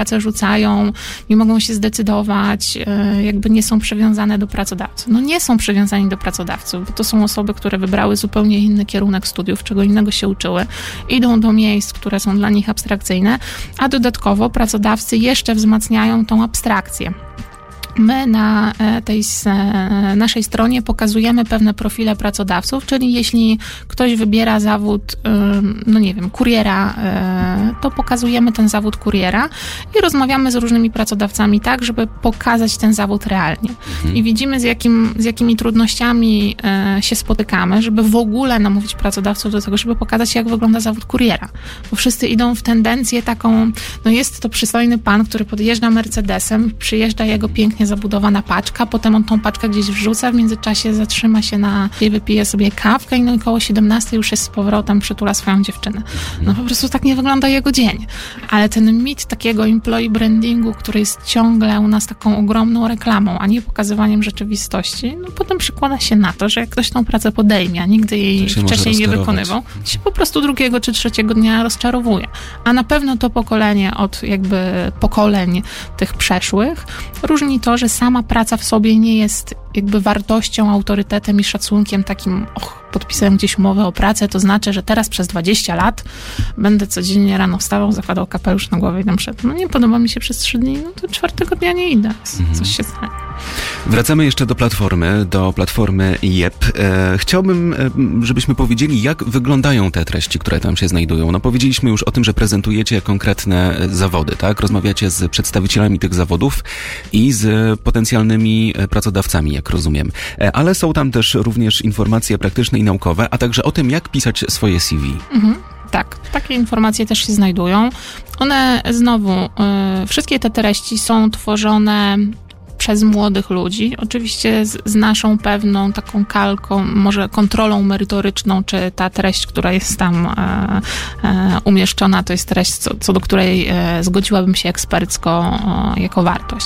pracę rzucają, nie mogą się zdecydować, jakby nie są przywiązane do pracodawców. No nie są przywiązani do pracodawców, bo to są osoby, które wybrały zupełnie inny kierunek studiów, czego innego się uczyły, idą do miejsc, które są dla nich abstrakcyjne, a dodatkowo pracodawcy jeszcze wzmacniają tą abstrakcję. My na tej naszej stronie pokazujemy pewne profile pracodawców, czyli jeśli ktoś wybiera zawód, no nie wiem, kuriera, to pokazujemy ten zawód kuriera i rozmawiamy z różnymi pracodawcami tak, żeby pokazać ten zawód realnie. I widzimy, z jakimi trudnościami się spotykamy, żeby w ogóle namówić pracodawców do tego, żeby pokazać, jak wygląda zawód kuriera. Bo wszyscy idą w tendencję taką, no jest to przystojny pan, który podjeżdża Mercedesem, przyjeżdża jego pięknie zabudowana paczka, potem on tą paczkę gdzieś wrzuca, w międzyczasie zatrzyma się wypije sobie kawkę i no i koło 17 już jest z powrotem, przytula swoją dziewczynę. No po prostu tak nie wygląda jego dzień. Ale ten mit takiego employee brandingu, który jest ciągle u nas taką ogromną reklamą, a nie pokazywaniem rzeczywistości, no potem przekłada się na to, że jak ktoś tą pracę podejmie, a nigdy jej wcześniej nie wykonywał, się po prostu drugiego czy trzeciego dnia rozczarowuje. A na pewno to pokolenie od jakby pokoleń tych przeszłych różni to, że sama praca w sobie nie jest jakby wartością, autorytetem i szacunkiem takim, podpisałem gdzieś umowę o pracę, to znaczy, że teraz przez 20 lat będę codziennie rano wstawał, zakładał kapelusz na głowę i tam szedł. No nie podoba mi się przez 3 dni, no to 4 dnia nie idę. Coś się stanie. Wracamy jeszcze do platformy JEP. Chciałbym, żebyśmy powiedzieli, jak wyglądają te treści, które tam się znajdują. No powiedzieliśmy już o tym, że prezentujecie konkretne zawody, tak? Rozmawiacie z przedstawicielami tych zawodów i z potencjalnymi pracodawcami, jak rozumiem. Ale są tam też również informacje praktyczne i naukowe, a także o tym, jak pisać swoje CV. Tak, takie informacje też się znajdują. One znowu, wszystkie te treści są tworzone przez młodych ludzi, oczywiście z naszą pewną taką kalką, może kontrolą merytoryczną, czy ta treść, która jest tam umieszczona, to jest treść, co do której zgodziłabym się ekspercko jako wartość.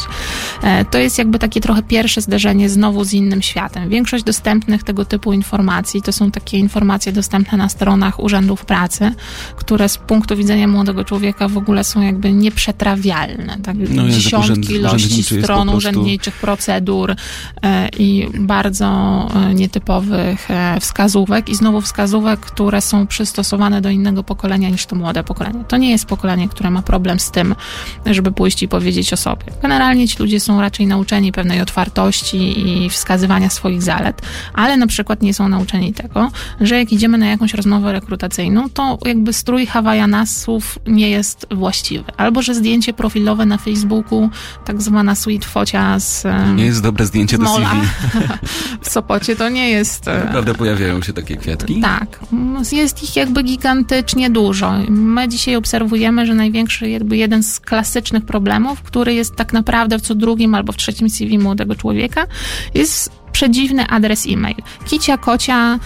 To jest jakby takie trochę pierwsze zderzenie znowu z innym światem. Większość dostępnych tego typu informacji to są takie informacje dostępne na stronach urzędów pracy, które z punktu widzenia młodego człowieka w ogóle są jakby nieprzetrawialne. Tak? No, dziesiątki ilości stron urzędniczych procedur i bardzo nietypowych wskazówek i znowu wskazówek, które są przystosowane do innego pokolenia niż to młode pokolenie. To nie jest pokolenie, które ma problem z tym, żeby pójść i powiedzieć o sobie. Generalnie ci ludzie są raczej nauczeni pewnej otwartości i wskazywania swoich zalet, ale na przykład nie są nauczeni tego, że jak idziemy na jakąś rozmowę rekrutacyjną, to jakby strój hawaianasów nie jest właściwy. Albo, że zdjęcie profilowe na Facebooku, tak zwana sweet focia nie jest dobre zdjęcie do CV. W Sopocie to nie jest... Naprawdę pojawiają się takie kwiatki? Tak. Jest ich jakby gigantycznie dużo. My dzisiaj obserwujemy, że największy jakby jeden z klasycznych problemów, który jest tak naprawdę w co drugim albo w trzecim CV młodego człowieka, jest przedziwny adres e-mail. Kicia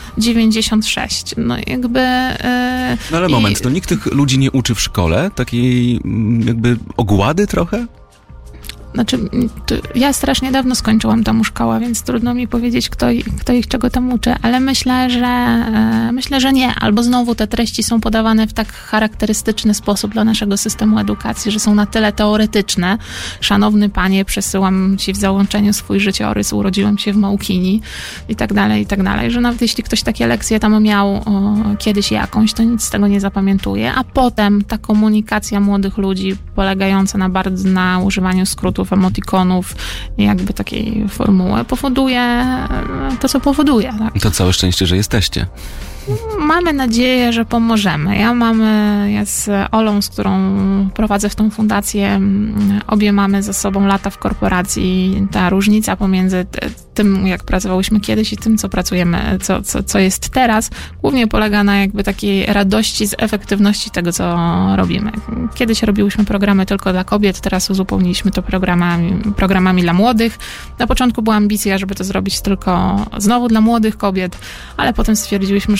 96. No jakby... No ale moment, to nikt tych ludzi nie uczy w szkole? Takiej jakby ogłady trochę? Znaczy, ja strasznie dawno skończyłam tam szkołę, więc trudno mi powiedzieć, kto ich czego tam uczy, ale myślę, że nie. Albo znowu te treści są podawane w tak charakterystyczny sposób dla naszego systemu edukacji, że są na tyle teoretyczne. Szanowny panie, przesyłam ci w załączeniu swój życiorys, urodziłem się w Małkini i tak dalej, że nawet jeśli ktoś takie lekcje tam miał kiedyś jakąś, to nic z tego nie zapamiętuje, a potem ta komunikacja młodych ludzi polegająca na używaniu skrótów, emotikonów, jakby takiej formuły, powoduje to, co powoduje. Tak? To całe szczęście, że jesteście. Mamy nadzieję, że pomożemy. Ja z Olą, z którą prowadzę w tą fundację, obie mamy za sobą lata w korporacji. Ta różnica pomiędzy tym, jak pracowałyśmy kiedyś i tym, co pracujemy, co jest teraz, głównie polega na jakby takiej radości z efektywności tego, co robimy. Kiedyś robiłyśmy programy tylko dla kobiet, teraz uzupełniliśmy to programami dla młodych. Na początku była ambicja, żeby to zrobić tylko znowu dla młodych kobiet, ale potem stwierdziłyśmy, że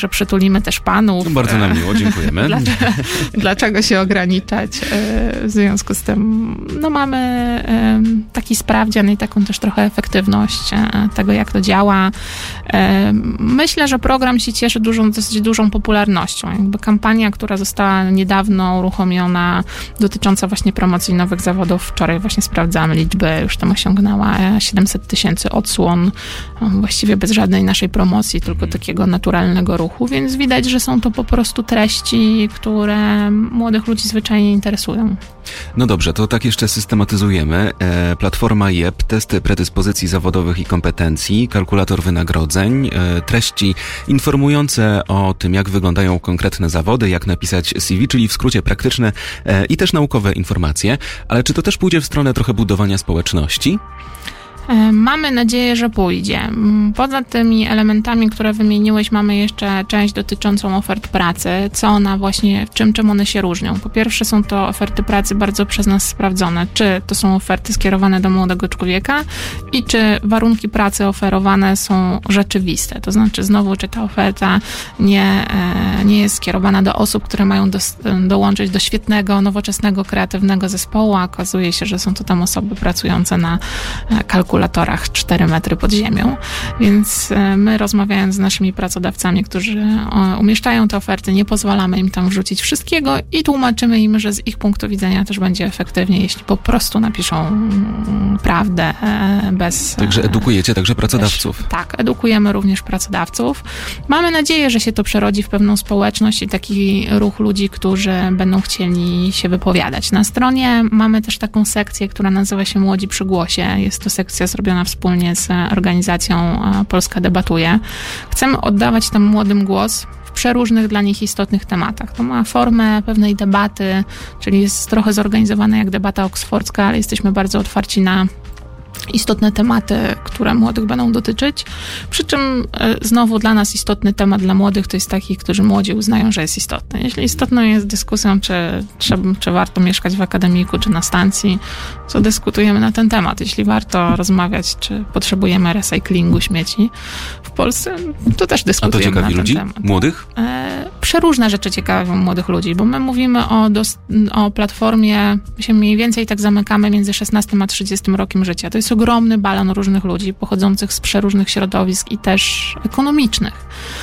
że przytulimy też panów. No bardzo nam miło, dziękujemy. Dlaczego się ograniczać? W związku z tym mamy taki sprawdzian i taką też trochę efektywność tego, jak to działa. Myślę, że program się cieszy dosyć dużą popularnością. Jakby kampania, która została niedawno uruchomiona, dotycząca właśnie promocji nowych zawodów. Wczoraj właśnie sprawdzałam liczby, już tam osiągnęła 700 000 odsłon, właściwie bez żadnej naszej promocji, tylko takiego naturalnego ruchu, więc widać, że są to po prostu treści, które młodych ludzi zwyczajnie interesują. No dobrze, to tak jeszcze systematyzujemy. Platforma JEP, testy predyspozycji zawodowych i kompetencji, kalkulator wynagrodzeń, treści informujące o tym, jak wyglądają konkretne zawody, jak napisać CV, czyli w skrócie praktyczne i też naukowe informacje. Ale czy to też pójdzie w stronę trochę budowania społeczności? Mamy nadzieję, że pójdzie. Poza tymi elementami, które wymieniłeś, mamy jeszcze część dotyczącą ofert pracy, czym one się różnią. Po pierwsze, są to oferty pracy bardzo przez nas sprawdzone, czy to są oferty skierowane do młodego człowieka i czy warunki pracy oferowane są rzeczywiste. To znaczy, znowu, czy ta oferta nie jest skierowana do osób, które mają dołączyć do świetnego, nowoczesnego, kreatywnego zespołu, a okazuje się, że są to tam osoby pracujące na kalkulatorach 4 metry pod ziemią, więc my, rozmawiając z naszymi pracodawcami, którzy umieszczają te oferty, nie pozwalamy im tam wrzucić wszystkiego i tłumaczymy im, że z ich punktu widzenia też będzie efektywnie, jeśli po prostu napiszą prawdę bez... Także edukujecie także pracodawców. Tak, edukujemy również pracodawców. Mamy nadzieję, że się to przerodzi w pewną społeczność i taki ruch ludzi, którzy będą chcieli się wypowiadać. Na stronie mamy też taką sekcję, która nazywa się Młodzi przy głosie. Jest to sekcja zrobiona wspólnie z organizacją Polska Debatuje. Chcemy oddawać tam młodym głos w przeróżnych dla nich istotnych tematach. To ma formę pewnej debaty, czyli jest trochę zorganizowana jak debata oksfordzka, ale jesteśmy bardzo otwarci na istotne tematy, które młodych będą dotyczyć. Przy czym znowu dla nas istotny temat dla młodych to jest taki, którzy młodzi uznają, że jest istotny. Jeśli istotną jest dyskusją, czy warto mieszkać w akademiku, czy na stacji, to dyskutujemy na ten temat. Jeśli warto rozmawiać, czy potrzebujemy recyklingu śmieci w Polsce, to też dyskutujemy na ten ludzi? Temat. Młodych? Przeróżne rzeczy ciekawią młodych ludzi, bo my mówimy o platformie, my się mniej więcej tak zamykamy między 16 a 30 rokiem życia. To jest ogromny balon różnych ludzi pochodzących z przeróżnych środowisk i też ekonomicznych.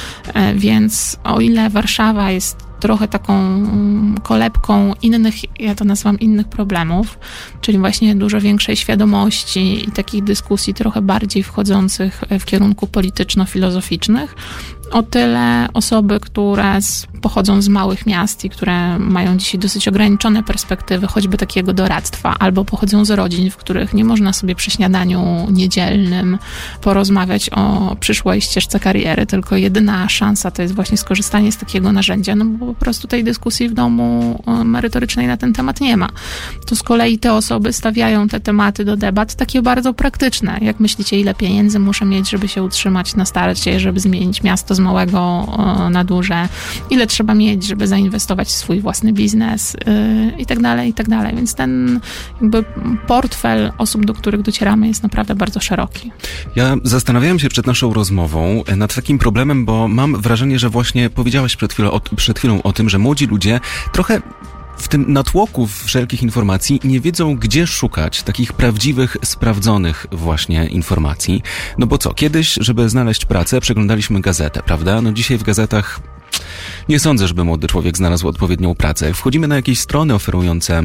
Więc o ile Warszawa jest trochę taką kolebką ja to nazywam innych problemów, czyli właśnie dużo większej świadomości i takich dyskusji trochę bardziej wchodzących w kierunku polityczno-filozoficznych, o tyle osoby, które pochodzą z małych miast i które mają dzisiaj dosyć ograniczone perspektywy, choćby takiego doradztwa, albo pochodzą z rodzin, w których nie można sobie przy śniadaniu niedzielnym porozmawiać o przyszłej ścieżce kariery, tylko jedyna szansa to jest właśnie skorzystanie z takiego narzędzia, no bo po prostu tej dyskusji w domu merytorycznej na ten temat nie ma. To z kolei te osoby stawiają te tematy do debat takie bardzo praktyczne. Jak myślicie, ile pieniędzy muszę mieć, żeby się utrzymać na starcie, żeby zmienić miasto z małego na duże? Ile trzeba mieć, żeby zainwestować w swój własny biznes? I tak dalej, i tak dalej. Więc ten jakby portfel osób, do których docieramy, jest naprawdę bardzo szeroki. Ja zastanawiałem się przed naszą rozmową nad takim problemem, bo mam wrażenie, że właśnie powiedziałaś przed chwilą o tym, że młodzi ludzie trochę w tym natłoku wszelkich informacji nie wiedzą, gdzie szukać takich prawdziwych, sprawdzonych właśnie informacji. No bo co, kiedyś, żeby znaleźć pracę, przeglądaliśmy gazetę, prawda? No dzisiaj w gazetach nie sądzę, żeby młody człowiek znalazł odpowiednią pracę. Jak wchodzimy na jakieś strony oferujące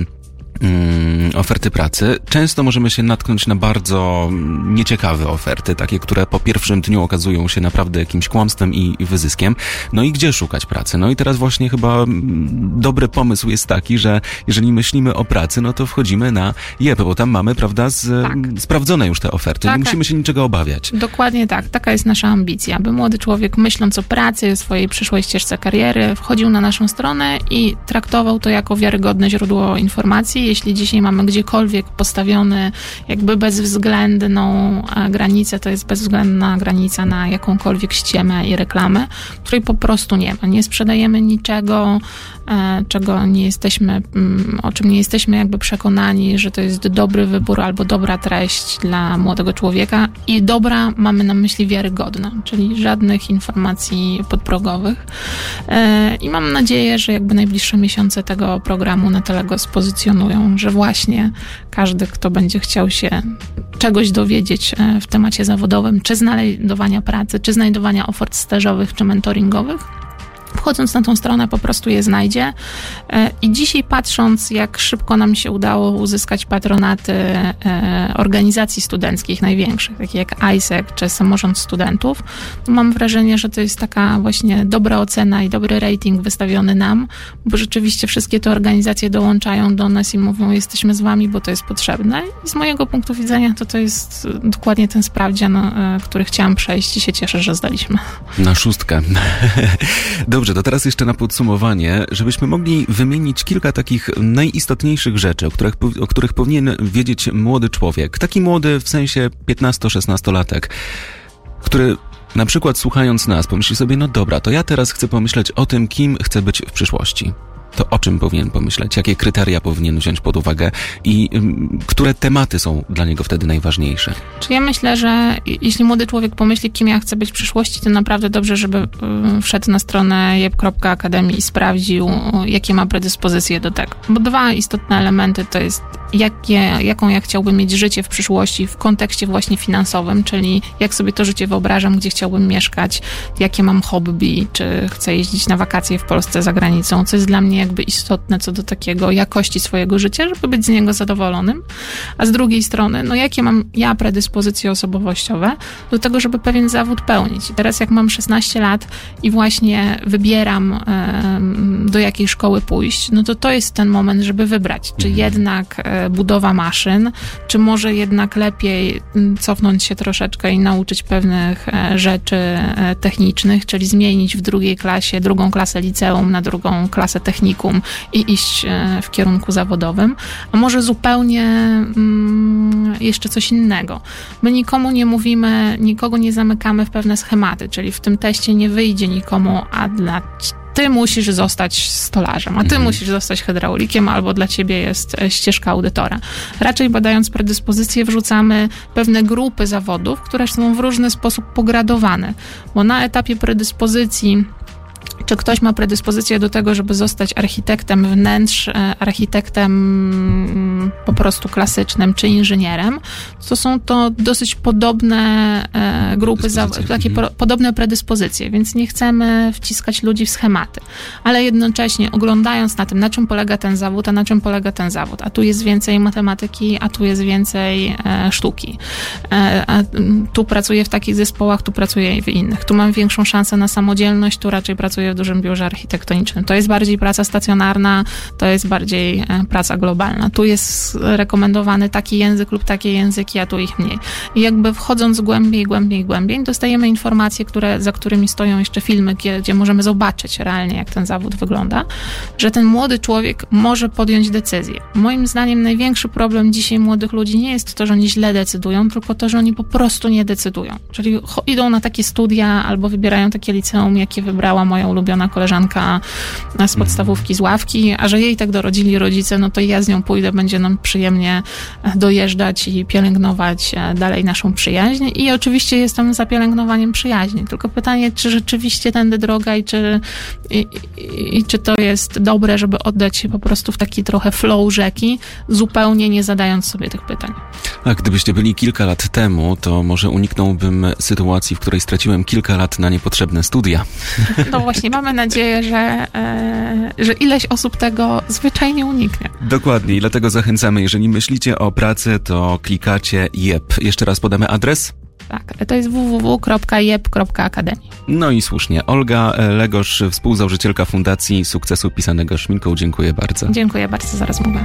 oferty pracy, często możemy się natknąć na bardzo nieciekawe oferty, takie, które po pierwszym dniu okazują się naprawdę jakimś kłamstwem i wyzyskiem. No i gdzie szukać pracy? No i teraz właśnie chyba dobry pomysł jest taki, że jeżeli myślimy o pracy, no to wchodzimy na JEP, bo tam mamy, prawda, sprawdzone już te oferty. Nie musimy się niczego obawiać. Dokładnie tak. Taka jest nasza ambicja, by młody człowiek, myśląc o pracy, o swojej przyszłej ścieżce kariery, wchodził na naszą stronę i traktował to jako wiarygodne źródło informacji. jeśli dzisiaj mamy gdziekolwiek postawiony jakby bezwzględną granicę, to jest bezwzględna granica na jakąkolwiek ściemę i reklamę, której po prostu nie ma. Nie sprzedajemy niczego, czego nie jesteśmy, o czym nie jesteśmy jakby przekonani, że to jest dobry wybór albo dobra treść dla młodego człowieka i dobra mamy na myśli wiarygodna, czyli żadnych informacji podprogowych. I mam nadzieję, że jakby najbliższe miesiące tego programu na tyle go spozycjonują, że właśnie każdy, kto będzie chciał się czegoś dowiedzieć w temacie zawodowym, czy znajdowania pracy, czy znajdowania ofert stażowych, czy mentoringowych, wchodząc na tą stronę po prostu je znajdzie. I dzisiaj patrząc, jak szybko nam się udało uzyskać patronaty organizacji studenckich największych, takich jak ISEC czy Samorząd Studentów, to mam wrażenie, że to jest taka właśnie dobra ocena i dobry rating wystawiony nam, bo rzeczywiście wszystkie te organizacje dołączają do nas i mówią, jesteśmy z wami, bo to jest potrzebne. I z mojego punktu widzenia to jest dokładnie ten sprawdzian, który chciałam przejść i się cieszę, że zdaliśmy. Na 6. Dobrze, to teraz jeszcze na podsumowanie, żebyśmy mogli wymienić kilka takich najistotniejszych rzeczy, o których powinien wiedzieć młody człowiek. Taki młody w sensie 15-16-latek, który na przykład słuchając nas pomyśli sobie, no dobra, to ja teraz chcę pomyśleć o tym, kim chcę być w przyszłości. To o czym powinien pomyśleć? Jakie kryteria powinien wziąć pod uwagę i które tematy są dla niego wtedy najważniejsze? Czy ja myślę, że jeśli młody człowiek pomyśli, kim ja chcę być w przyszłości, to naprawdę dobrze, żeby wszedł na stronę jep.academy i sprawdził, jakie ma predyspozycje do tego. Bo dwa istotne elementy to jest jaką ja chciałbym mieć życie w przyszłości w kontekście właśnie finansowym, czyli jak sobie to życie wyobrażam, gdzie chciałbym mieszkać, jakie mam hobby, czy chcę jeździć na wakacje w Polsce, za granicą, co jest dla mnie jakby istotne co do takiego jakości swojego życia, żeby być z niego zadowolonym. A z drugiej strony, no jakie mam ja predyspozycje osobowościowe do tego, żeby pewien zawód pełnić. I teraz jak mam 16 lat i właśnie wybieram do jakiej szkoły pójść, no to jest ten moment, żeby wybrać, czy jednak budowa maszyn, czy może jednak lepiej cofnąć się troszeczkę i nauczyć pewnych rzeczy technicznych, czyli zmienić w drugiej klasie, drugą klasę liceum na drugą klasę technikum i iść w kierunku zawodowym, a może zupełnie jeszcze coś innego. My nikomu nie mówimy, nikogo nie zamykamy w pewne schematy, czyli w tym teście nie wyjdzie nikomu, ty musisz zostać stolarzem, a ty musisz zostać hydraulikiem, albo dla ciebie jest ścieżka audytora. Raczej badając predyspozycje wrzucamy pewne grupy zawodów, które są w różny sposób pogradowane, bo na etapie predyspozycji czy ktoś ma predyspozycję do tego, żeby zostać architektem wnętrz, architektem po prostu klasycznym, czy inżynierem, to są to dosyć podobne grupy, takie podobne predyspozycje, więc nie chcemy wciskać ludzi w schematy. Ale jednocześnie oglądając na tym, na czym polega ten zawód, a na czym polega ten zawód, a tu jest więcej matematyki, a tu jest więcej sztuki, a tu pracuję w takich zespołach, tu pracuję w innych, tu mam większą szansę na samodzielność, tu raczej pracuję w dużym biurze architektonicznym. To jest bardziej praca stacjonarna, to jest bardziej praca globalna. Tu jest rekomendowany taki język lub takie języki, a tu ich mniej. I jakby wchodząc głębiej, dostajemy informacje, za którymi stoją jeszcze filmy, gdzie możemy zobaczyć realnie, jak ten zawód wygląda, że ten młody człowiek może podjąć decyzję. Moim zdaniem największy problem dzisiaj młodych ludzi nie jest to, że oni źle decydują, tylko to, że oni po prostu nie decydują. Czyli idą na takie studia albo wybierają takie liceum, jakie wybrała moja ulubiona koleżanka z podstawówki, z ławki, a że jej tak dorodzili rodzice, no to ja z nią pójdę, będzie nam przyjemnie dojeżdżać i pielęgnować dalej naszą przyjaźń. I oczywiście jestem za pielęgnowaniem przyjaźni. Tylko pytanie, czy rzeczywiście tędy droga i czy to jest dobre, żeby oddać się po prostu w taki trochę flow rzeki, zupełnie nie zadając sobie tych pytań. A gdybyście byli kilka lat temu, to może uniknąłbym sytuacji, w której straciłem kilka lat na niepotrzebne studia. No właśnie, mamy nadzieję, że ileś osób tego zwyczajnie uniknie. Dokładnie i dlatego zachęcamy, jeżeli myślicie o pracy, to klikacie JEP. Jeszcze raz podamy adres? Tak, to jest www.jep.academy. No i słusznie. Olga Legosz, współzałożycielka Fundacji Sukcesu Pisanego Szminką. Dziękuję bardzo. Dziękuję bardzo za rozmowę.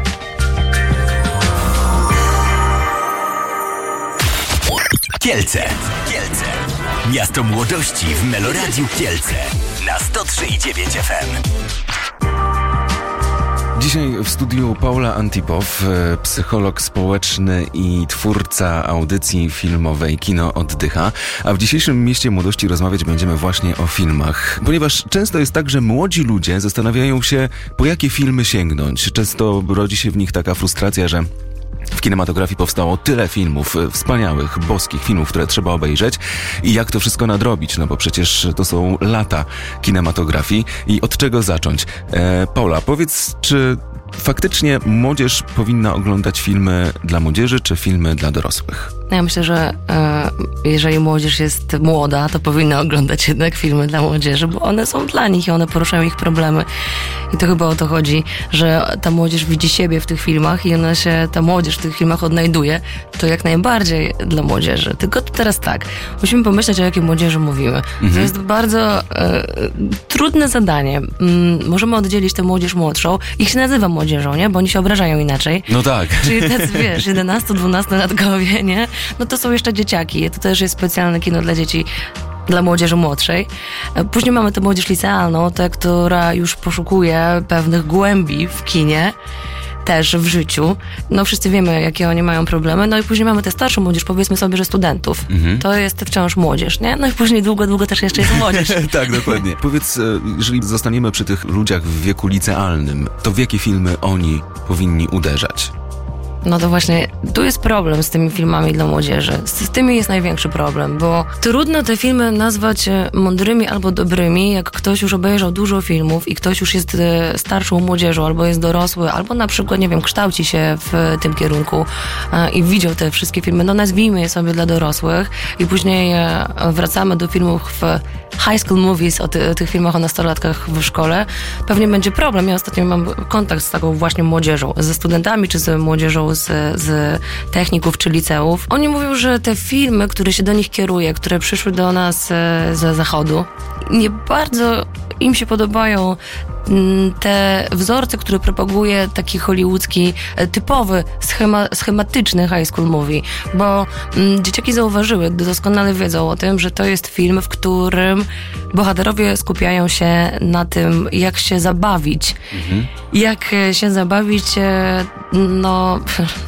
Kielce. Miasto młodości w Meloradiu Kielce na 103,9 FM. Dzisiaj w studiu Paula Antipow, psycholog społeczny i twórca audycji filmowej Kino Oddycha, a w dzisiejszym Mieście Młodości rozmawiać będziemy właśnie o filmach. Ponieważ często jest tak, że młodzi ludzie zastanawiają się, po jakie filmy sięgnąć. Często rodzi się w nich taka frustracja, że w kinematografii powstało tyle filmów, wspaniałych, boskich filmów, które trzeba obejrzeć i jak to wszystko nadrobić, no bo przecież to są lata kinematografii i od czego zacząć? Paula, powiedz, czy faktycznie młodzież powinna oglądać filmy dla młodzieży, czy filmy dla dorosłych? Ja myślę, że jeżeli młodzież jest młoda, to powinna oglądać jednak filmy dla młodzieży, bo one są dla nich i one poruszają ich problemy. I to chyba o to chodzi, że ta młodzież widzi siebie w tych filmach i ta młodzież w tych filmach odnajduje. To jak najbardziej dla młodzieży. Tylko teraz tak, musimy pomyśleć, o jakiej młodzieży mówimy. To jest bardzo trudne zadanie. Możemy oddzielić tę młodzież młodszą. Ich się nazywa młodzieżą, nie? Bo oni się obrażają inaczej. No tak. Czyli tacy, 11-12-latkowie, nie? No to są jeszcze dzieciaki. To też jest specjalne kino dla dzieci, dla młodzieży młodszej. Później mamy tę młodzież licealną, tę, która już poszukuje pewnych głębi w kinie, też w życiu. No wszyscy wiemy, jakie oni mają problemy. No i później mamy tę starszą młodzież, powiedzmy sobie, że studentów. To jest wciąż młodzież, nie? No i później długo też jeszcze jest młodzież. Tak, dokładnie. Powiedz, jeżeli zostaniemy przy tych ludziach w wieku licealnym, to w jakie filmy oni powinni uderzać? No to właśnie, tu jest problem z tymi filmami dla młodzieży. Z tymi jest największy problem, bo trudno te filmy nazwać mądrymi albo dobrymi, jak ktoś już obejrzał dużo filmów i ktoś już jest starszą młodzieżą, albo jest dorosły, albo na przykład, nie wiem, kształci się w tym kierunku i widział te wszystkie filmy. No nazwijmy je sobie dla dorosłych i później wracamy do filmów w high school movies, o tych filmach o nastolatkach w szkole. Pewnie będzie problem. Ja ostatnio mam kontakt z taką właśnie młodzieżą, ze studentami czy z młodzieżą z techników czy liceów. Oni mówią, że te filmy, które się do nich kieruje, które przyszły do nas ze zachodu, nie bardzo im się podobają te wzorce, które propaguje taki hollywoodzki, typowy, schematyczny high school movie, bo dzieciaki zauważyły, gdy doskonale wiedzą o tym, że to jest film, w którym bohaterowie skupiają się na tym, jak się zabawić. Jak się zabawić, no...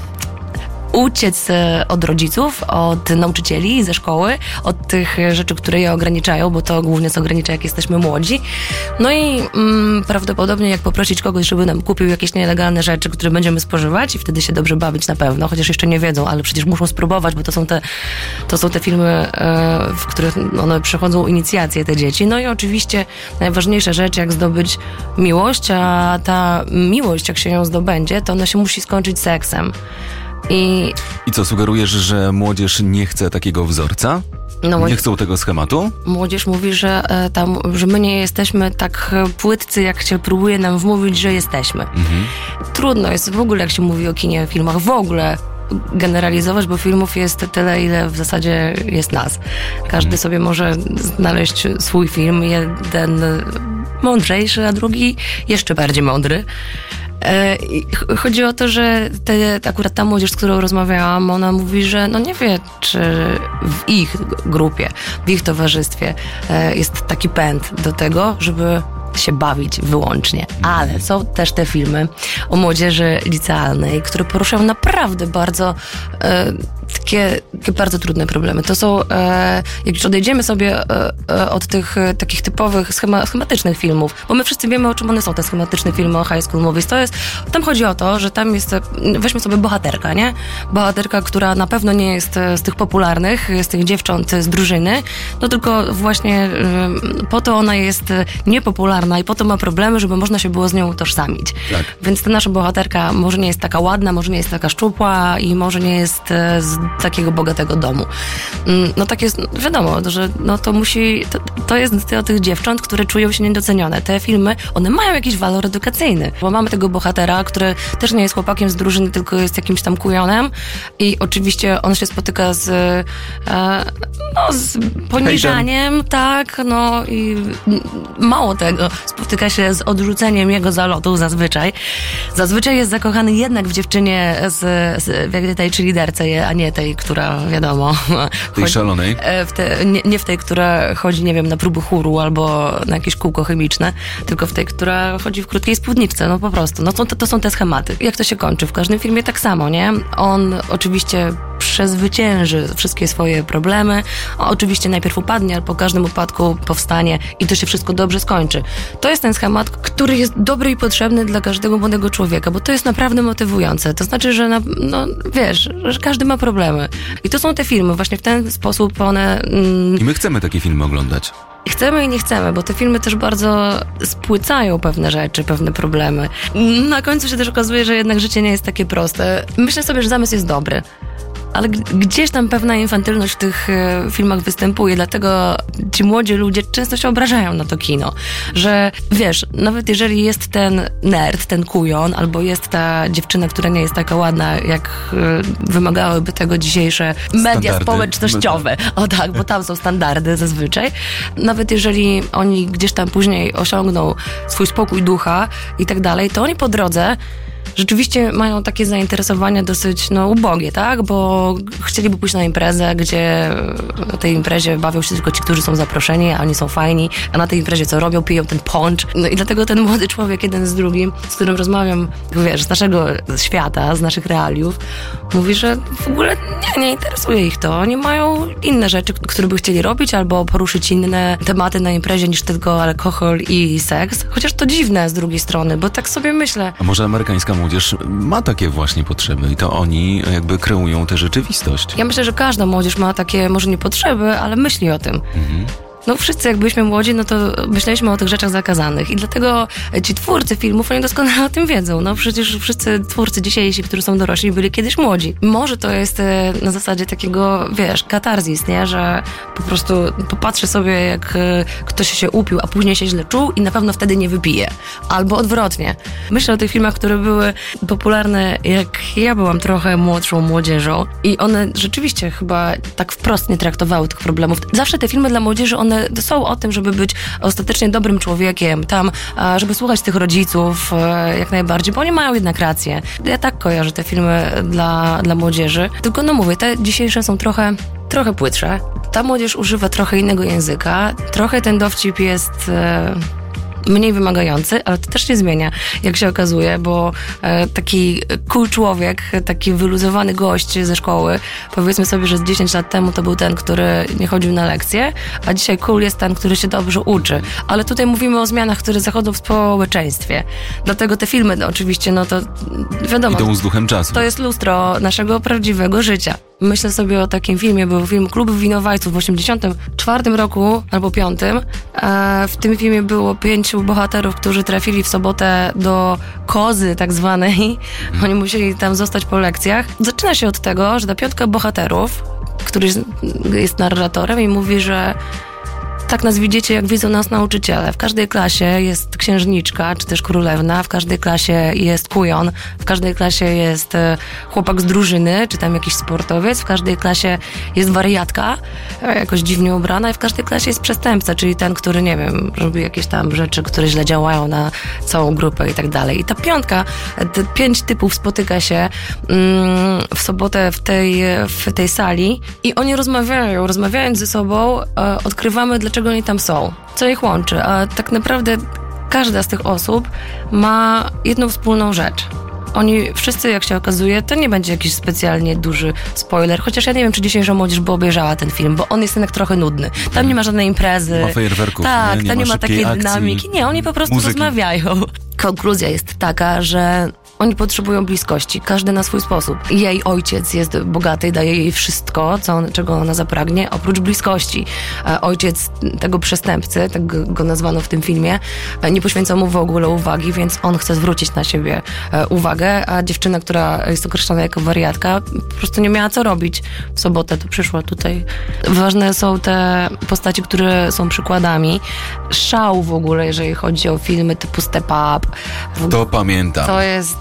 uciec od rodziców, od nauczycieli ze szkoły, od tych rzeczy, które je ograniczają, bo to głównie co ogranicza, jak jesteśmy młodzi. No i prawdopodobnie jak poprosić kogoś, żeby nam kupił jakieś nielegalne rzeczy, które będziemy spożywać i wtedy się dobrze bawić na pewno, chociaż jeszcze nie wiedzą, ale przecież muszą spróbować, bo to są te filmy, w których one przechodzą inicjację, te dzieci. No i oczywiście najważniejsza rzecz, jak zdobyć miłość, a ta miłość, jak się ją zdobędzie, to ona się musi skończyć seksem. I co, sugerujesz, że młodzież nie chce takiego wzorca? Nie chcą tego schematu? Młodzież mówi, że my nie jesteśmy tak płytcy, jak się próbuje nam wmówić, że jesteśmy. Trudno jest w ogóle, jak się mówi o kinie, filmach, w ogóle generalizować, bo filmów jest tyle, ile w zasadzie jest nas. Każdy sobie może znaleźć swój film, jeden mądrzejszy, a drugi jeszcze bardziej mądry. Chodzi o to, że akurat ta młodzież, z którą rozmawiałam, ona mówi, że no nie wie, czy w ich grupie, w ich towarzystwie jest taki pęd do tego, żeby się bawić wyłącznie. Ale są też te filmy o młodzieży licealnej, które poruszają naprawdę bardzo takie bardzo trudne problemy. To są, jak już odejdziemy sobie od tych takich typowych schematycznych filmów, bo my wszyscy wiemy, o czym one są, te schematyczne filmy o high school movies. Tam chodzi o to, że tam jest, weźmy sobie bohaterka, nie? Bohaterka, która na pewno nie jest z tych popularnych, z tych dziewcząt z drużyny, no tylko właśnie po to ona jest niepopularna i po to ma problemy, żeby można się było z nią utożsamić. Tak. Więc ta nasza bohaterka może nie jest taka ładna, może nie jest taka szczupła i może nie jest z takiego bogatego domu. No tak jest, wiadomo, że no to musi, to jest o tych dziewcząt, które czują się niedocenione. Te filmy, one mają jakiś walor edukacyjny, bo mamy tego bohatera, który też nie jest chłopakiem z drużyny, tylko jest jakimś tam kujonem i oczywiście on się spotyka z poniżaniem, tak, no i mało tego, spotyka się z odrzuceniem jego zalotu zazwyczaj. Zazwyczaj jest zakochany jednak w dziewczynie w tej cheerleaderce, a nie tej tej, która wiadomo... Tej szalonej? Nie w tej, która chodzi, nie wiem, na próby chóru albo na jakieś kółko chemiczne, tylko w tej, która chodzi w krótkiej spódniczce, no po prostu. No to są te schematy. Jak to się kończy? W każdym filmie tak samo, nie? On oczywiście przezwycięży wszystkie swoje problemy. Oczywiście najpierw upadnie, ale po każdym upadku powstanie i to się wszystko dobrze skończy. To jest ten schemat, który jest dobry i potrzebny dla każdego młodego człowieka, bo to jest naprawdę motywujące. To znaczy, że wiesz, że każdy ma problemy. I to są te filmy. Właśnie w ten sposób one... I my chcemy takie filmy oglądać. Chcemy i nie chcemy, bo te filmy też bardzo spłycają pewne rzeczy, pewne problemy. Na końcu się też okazuje, że jednak życie nie jest takie proste. Myślę sobie, że zamysł jest dobry. Ale gdzieś tam pewna infantylność w tych filmach występuje, dlatego ci młodzi ludzie często się obrażają na to kino, że wiesz, nawet jeżeli jest ten nerd, ten kujon, albo jest ta dziewczyna, która nie jest taka ładna, jak wymagałyby tego dzisiejsze media społecznościowe. O tak, bo tam są standardy zazwyczaj. Nawet jeżeli oni gdzieś tam później osiągną swój spokój ducha i tak dalej, to oni po drodze rzeczywiście mają takie zainteresowania dosyć ubogie, tak? Bo chcieliby pójść na imprezę, gdzie na tej imprezie bawią się tylko ci, którzy są zaproszeni, a oni są fajni, a na tej imprezie co robią? Piją ten poncz. No i dlatego ten młody człowiek, jeden z drugim, z którym rozmawiam, wiesz, z naszego świata, z naszych realiów, mówi, że w ogóle nie interesuje ich to. Oni mają inne rzeczy, które by chcieli robić, albo poruszyć inne tematy na imprezie niż tylko alkohol i seks. Chociaż to dziwne z drugiej strony, bo tak sobie myślę. A może amerykańska młodzież ma takie właśnie potrzeby i to oni jakby kreują tę rzeczywistość. Ja myślę, że każda młodzież ma takie, może nie potrzeby, ale myśli o tym. Mhm. No wszyscy jak byliśmy młodzi, no to myśleliśmy o tych rzeczach zakazanych i dlatego ci twórcy filmów, oni doskonale o tym wiedzą. No przecież wszyscy twórcy dzisiejsi, którzy są dorośli, byli kiedyś młodzi. Może to jest na zasadzie takiego, wiesz, katarzis, nie? Że po prostu popatrzy sobie, jak ktoś się upił, a później się źle czuł i na pewno wtedy nie wypije. Albo odwrotnie. Myślę o tych filmach, które były popularne, jak ja byłam trochę młodszą młodzieżą i one rzeczywiście chyba tak wprost nie traktowały tych problemów. Zawsze te filmy dla młodzieży, one są o tym, żeby być ostatecznie dobrym człowiekiem, tam, żeby słuchać tych rodziców jak najbardziej, bo oni mają jednak rację. Ja tak kojarzę te filmy dla młodzieży. Tylko mówię, te dzisiejsze są trochę płytsze. Ta młodzież używa trochę innego języka. Trochę ten dowcip jest mniej wymagający, ale to też nie zmienia, jak się okazuje, bo taki cool człowiek, taki wyluzowany gość ze szkoły, powiedzmy sobie, że z 10 lat temu to był ten, który nie chodził na lekcje, a dzisiaj cool jest ten, który się dobrze uczy. Ale tutaj mówimy o zmianach, które zachodzą w społeczeństwie. Dlatego te filmy oczywiście, to wiadomo. Idą z duchem czasu. To jest lustro naszego prawdziwego życia. Myślę sobie o takim filmie, był film Klub Winowajców w 1984 roku albo 5. W tym filmie było 5 bohaterów, którzy trafili w sobotę do kozy tak zwanej. Oni musieli tam zostać po lekcjach. Zaczyna się od tego, że ta 5 bohaterów, który jest narratorem i mówi, że tak nas widzicie, jak widzą nas nauczyciele. W każdej klasie jest księżniczka, czy też królewna, w każdej klasie jest kujon, w każdej klasie jest chłopak z drużyny, czy tam jakiś sportowiec, w każdej klasie jest wariatka, jakoś dziwnie ubrana i w każdej klasie jest przestępca, czyli ten, który, nie wiem, robi jakieś tam rzeczy, które źle działają na całą grupę i tak dalej. I ta 5, te 5 typów spotyka się w sobotę w tej sali i oni rozmawiając ze sobą, odkrywamy, dlaczego oni tam są, co ich łączy, a tak naprawdę każda z tych osób ma jedną wspólną rzecz. Oni wszyscy, jak się okazuje, to nie będzie jakiś specjalnie duży spoiler, chociaż ja nie wiem, czy dzisiejsza młodzież by obejrzała ten film, bo on jest jednak trochę nudny. Tam nie ma żadnej imprezy. Ma fajerwerków. Tak, nie tam nie ma takiej akcji, dynamiki. Nie, oni po prostu rozmawiają. Konkluzja jest taka, że oni potrzebują bliskości, każdy na swój sposób. Jej ojciec jest bogaty, daje jej wszystko, czego ona zapragnie, oprócz bliskości. Ojciec tego przestępcy, tak go nazwano w tym filmie, nie poświęca mu w ogóle uwagi, więc on chce zwrócić na siebie uwagę, a dziewczyna, która jest określona jako wariatka, po prostu nie miała co robić. W sobotę to przyszła tutaj. Ważne są te postaci, które są przykładami. Szał w ogóle, jeżeli chodzi o filmy typu Step Up. To pamiętam. To jest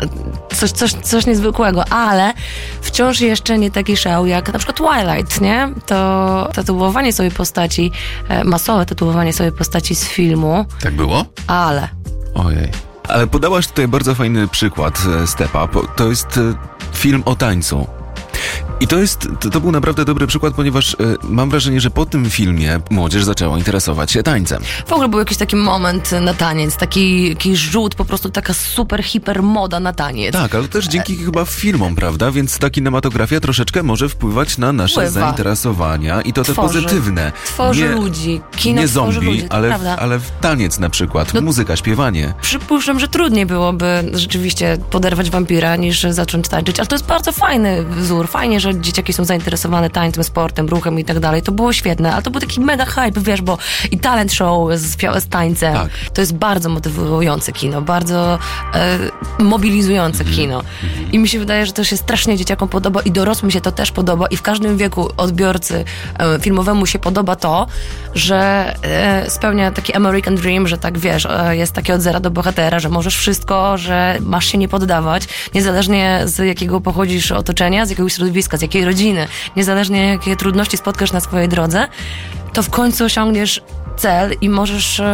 coś niezwykłego, ale wciąż jeszcze nie taki szał jak na przykład Twilight, nie? To tatuowanie sobie postaci, masowe tatuowanie sobie postaci z filmu. Tak było? Ale. Ojej. Ale podałaś tutaj bardzo fajny przykład Step Up. To jest film o tańcu. I to był naprawdę dobry przykład, ponieważ mam wrażenie, że po tym filmie młodzież zaczęła interesować się tańcem. W ogóle był jakiś taki moment na taniec, taki rzut, po prostu taka super, hiper moda na taniec. Tak, ale też dzięki chyba filmom, prawda? Więc ta kinematografia troszeczkę może wpływać na nasze zainteresowania i to te pozytywne. Tworzy ludzi. Kino nie tworzy zombie, ludzi, ale w taniec na przykład, muzyka, śpiewanie. Przypuszczam, że trudniej byłoby rzeczywiście poderwać wampira niż zacząć tańczyć, ale to jest bardzo fajny wzór. Fajnie, że dzieciaki są zainteresowane tańcem, sportem, ruchem i tak dalej. To było świetne, ale to był taki mega hype, wiesz, bo i talent show z tańcem. Tak. To jest bardzo motywujące kino, bardzo mobilizujące kino. I mi się wydaje, że to się strasznie dzieciakom podoba i dorosłym się to też podoba i w każdym wieku odbiorcy filmowemu się podoba to, że spełnia taki American Dream, że tak wiesz, jest takie od zera do bohatera, że możesz wszystko, że masz się nie poddawać, niezależnie z jakiego pochodzisz otoczenia, z jakiegoś środowiska, z jakiej rodziny, niezależnie jakie trudności spotkasz na swojej drodze, to w końcu osiągniesz cel i możesz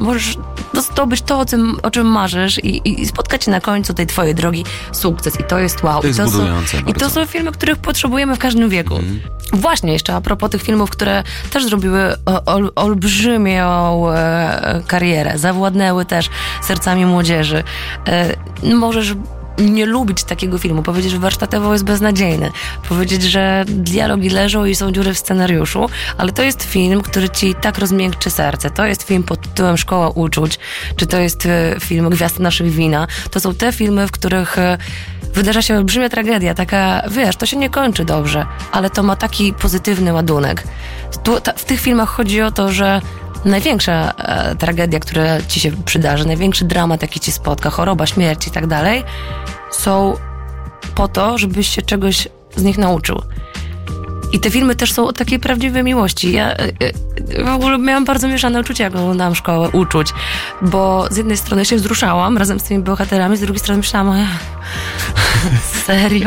zdobyć to, o czym marzysz i spotkać się na końcu tej twojej drogi sukces. I to jest wow. To jest budujące bardzo. I to są filmy, których potrzebujemy w każdym wieku. Właśnie, jeszcze a propos tych filmów, które też zrobiły olbrzymią karierę, zawładnęły też sercami młodzieży. Możesz nie lubić takiego filmu, powiedzieć, że warsztatowo jest beznadziejny, powiedzieć, że dialogi leżą i są dziury w scenariuszu, ale to jest film, który ci tak rozmiękczy serce. To jest film pod tytułem Szkoła uczuć, czy to jest film Gwiazdy naszych wina. To są te filmy, w których wydarza się olbrzymia tragedia, taka, wiesz, to się nie kończy dobrze, ale to ma taki pozytywny ładunek. W tych filmach chodzi o to, że największa tragedia, która ci się przydarzy, największy dramat, jaki ci spotka, choroba, śmierć i tak dalej, są po to, żebyś się czegoś z nich nauczył. I te filmy też są o takiej prawdziwej miłości. Ja w ogóle miałam bardzo mieszane uczucia, jak oglądałam Szkołę uczuć, bo z jednej strony się wzruszałam razem z tymi bohaterami, z drugiej strony myślałam, serio?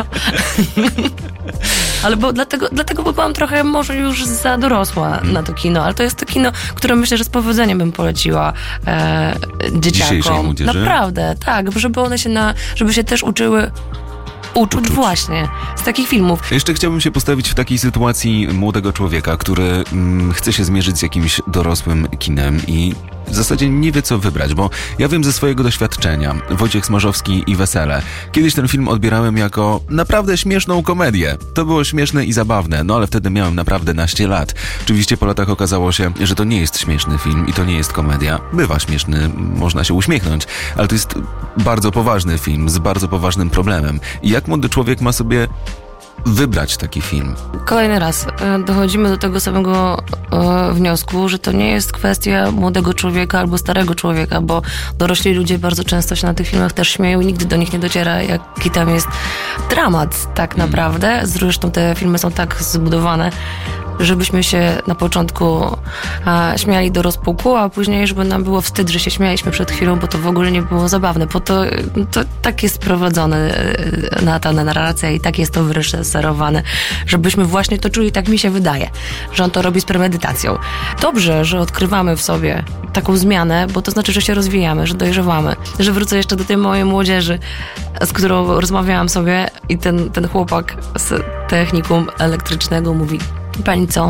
Ale dlatego bo byłam trochę może już za dorosła na to kino, ale to jest to kino, które myślę, że z powodzeniem bym poleciła dzieciakom. Naprawdę, tak, żeby one żeby się też uczyły uczuć właśnie z takich filmów. Jeszcze chciałbym się postawić w takiej sytuacji młodego człowieka, który chce się zmierzyć z jakimś dorosłym kinem i w zasadzie nie wie, co wybrać, bo ja wiem ze swojego doświadczenia, Wojciech Smarzowski i Wesele. Kiedyś ten film odbierałem jako naprawdę śmieszną komedię. To było śmieszne i zabawne, no ale wtedy miałem naprawdę naście lat. Oczywiście po latach okazało się, że to nie jest śmieszny film i to nie jest komedia. Bywa śmieszny, można się uśmiechnąć, ale to jest bardzo poważny film z bardzo poważnym problemem. I jak młody człowiek ma sobie wybrać taki film? Kolejny raz dochodzimy do tego samego wniosku, że to nie jest kwestia młodego człowieka albo starego człowieka, bo dorośli ludzie bardzo często się na tych filmach też śmieją i nigdy do nich nie dociera, jaki tam jest dramat tak naprawdę. Zresztą te filmy są tak zbudowane, żebyśmy się na początku śmiali do rozpuku, a później, żeby nam było wstyd, że się śmialiśmy przed chwilą, bo to w ogóle nie było zabawne. Bo to tak jest prowadzone ta narracja i tak jest to wyreżyserowane, żebyśmy właśnie to czuli, tak mi się wydaje, że on to robi z premedytacją. Dobrze, że odkrywamy w sobie taką zmianę, bo to znaczy, że się rozwijamy, że dojrzewamy. Że wrócę jeszcze do tej mojej młodzieży, z którą rozmawiałam sobie i ten chłopak z technikum elektrycznego mówi: pani co?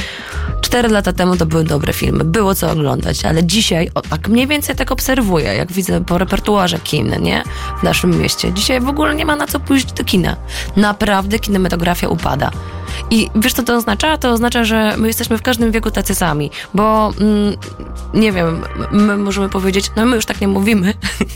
4 lata temu to były dobre filmy, było co oglądać, ale dzisiaj, tak mniej więcej tak obserwuję, jak widzę po repertuarze kin, nie? W naszym mieście. Dzisiaj w ogóle nie ma na co pójść do kina. Naprawdę kinematografia upada. I wiesz, co to oznacza? To oznacza, że my jesteśmy w każdym wieku tacy sami, bo nie wiem, my możemy powiedzieć, no my już tak nie mówimy,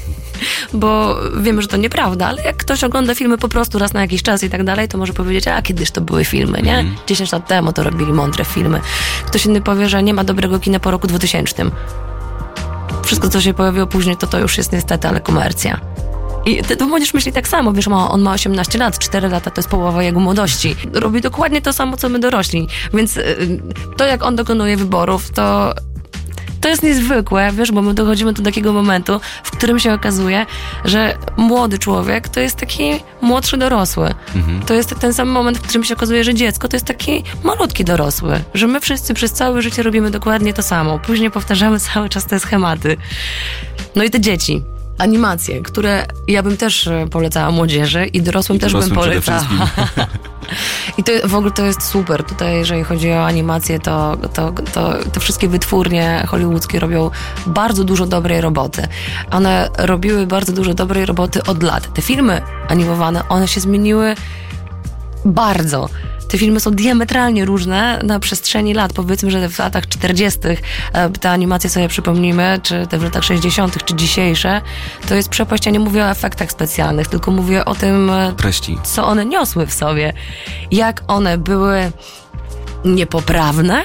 bo wiemy, że to nieprawda, ale jak ktoś ogląda filmy po prostu raz na jakiś czas i tak dalej, to może powiedzieć, a kiedyś to były filmy, nie? 10 lat temu to robili mądre filmy. Ktoś inny powie, że nie ma dobrego kina po roku 2000. Wszystko, co się pojawiło później, to już jest niestety, ale komercja. I ty młodzież myśli tak samo, wiesz, on ma 18 lat, 4 lata to jest połowa jego młodości. Robi dokładnie to samo, co my dorośli. Więc to, jak on dokonuje wyborów, to jest niezwykłe, wiesz, bo my dochodzimy do takiego momentu, w którym się okazuje, że młody człowiek to jest taki młodszy dorosły. To jest ten sam moment, w którym się okazuje, że dziecko to jest taki malutki dorosły. Że my wszyscy przez całe życie robimy dokładnie to samo. Później powtarzamy cały czas te schematy. No i te dzieci. Animacje, które ja bym też polecała młodzieży i dorosłym też bym polecała. I to w ogóle to jest super. Tutaj, jeżeli chodzi o animację, to wszystkie wytwórnie hollywoodzkie robią bardzo dużo dobrej roboty. One robiły bardzo dużo dobrej roboty od lat. Te filmy animowane, one się zmieniły bardzo. Te filmy są diametralnie różne na przestrzeni lat. Powiedzmy, że w latach 40. te animacje sobie przypomnimy, czy te w latach 60., czy dzisiejsze, to jest przepaść. Ja nie mówię o efektach specjalnych, tylko mówię o tym, treści, co one niosły w sobie. Jak one były niepoprawne,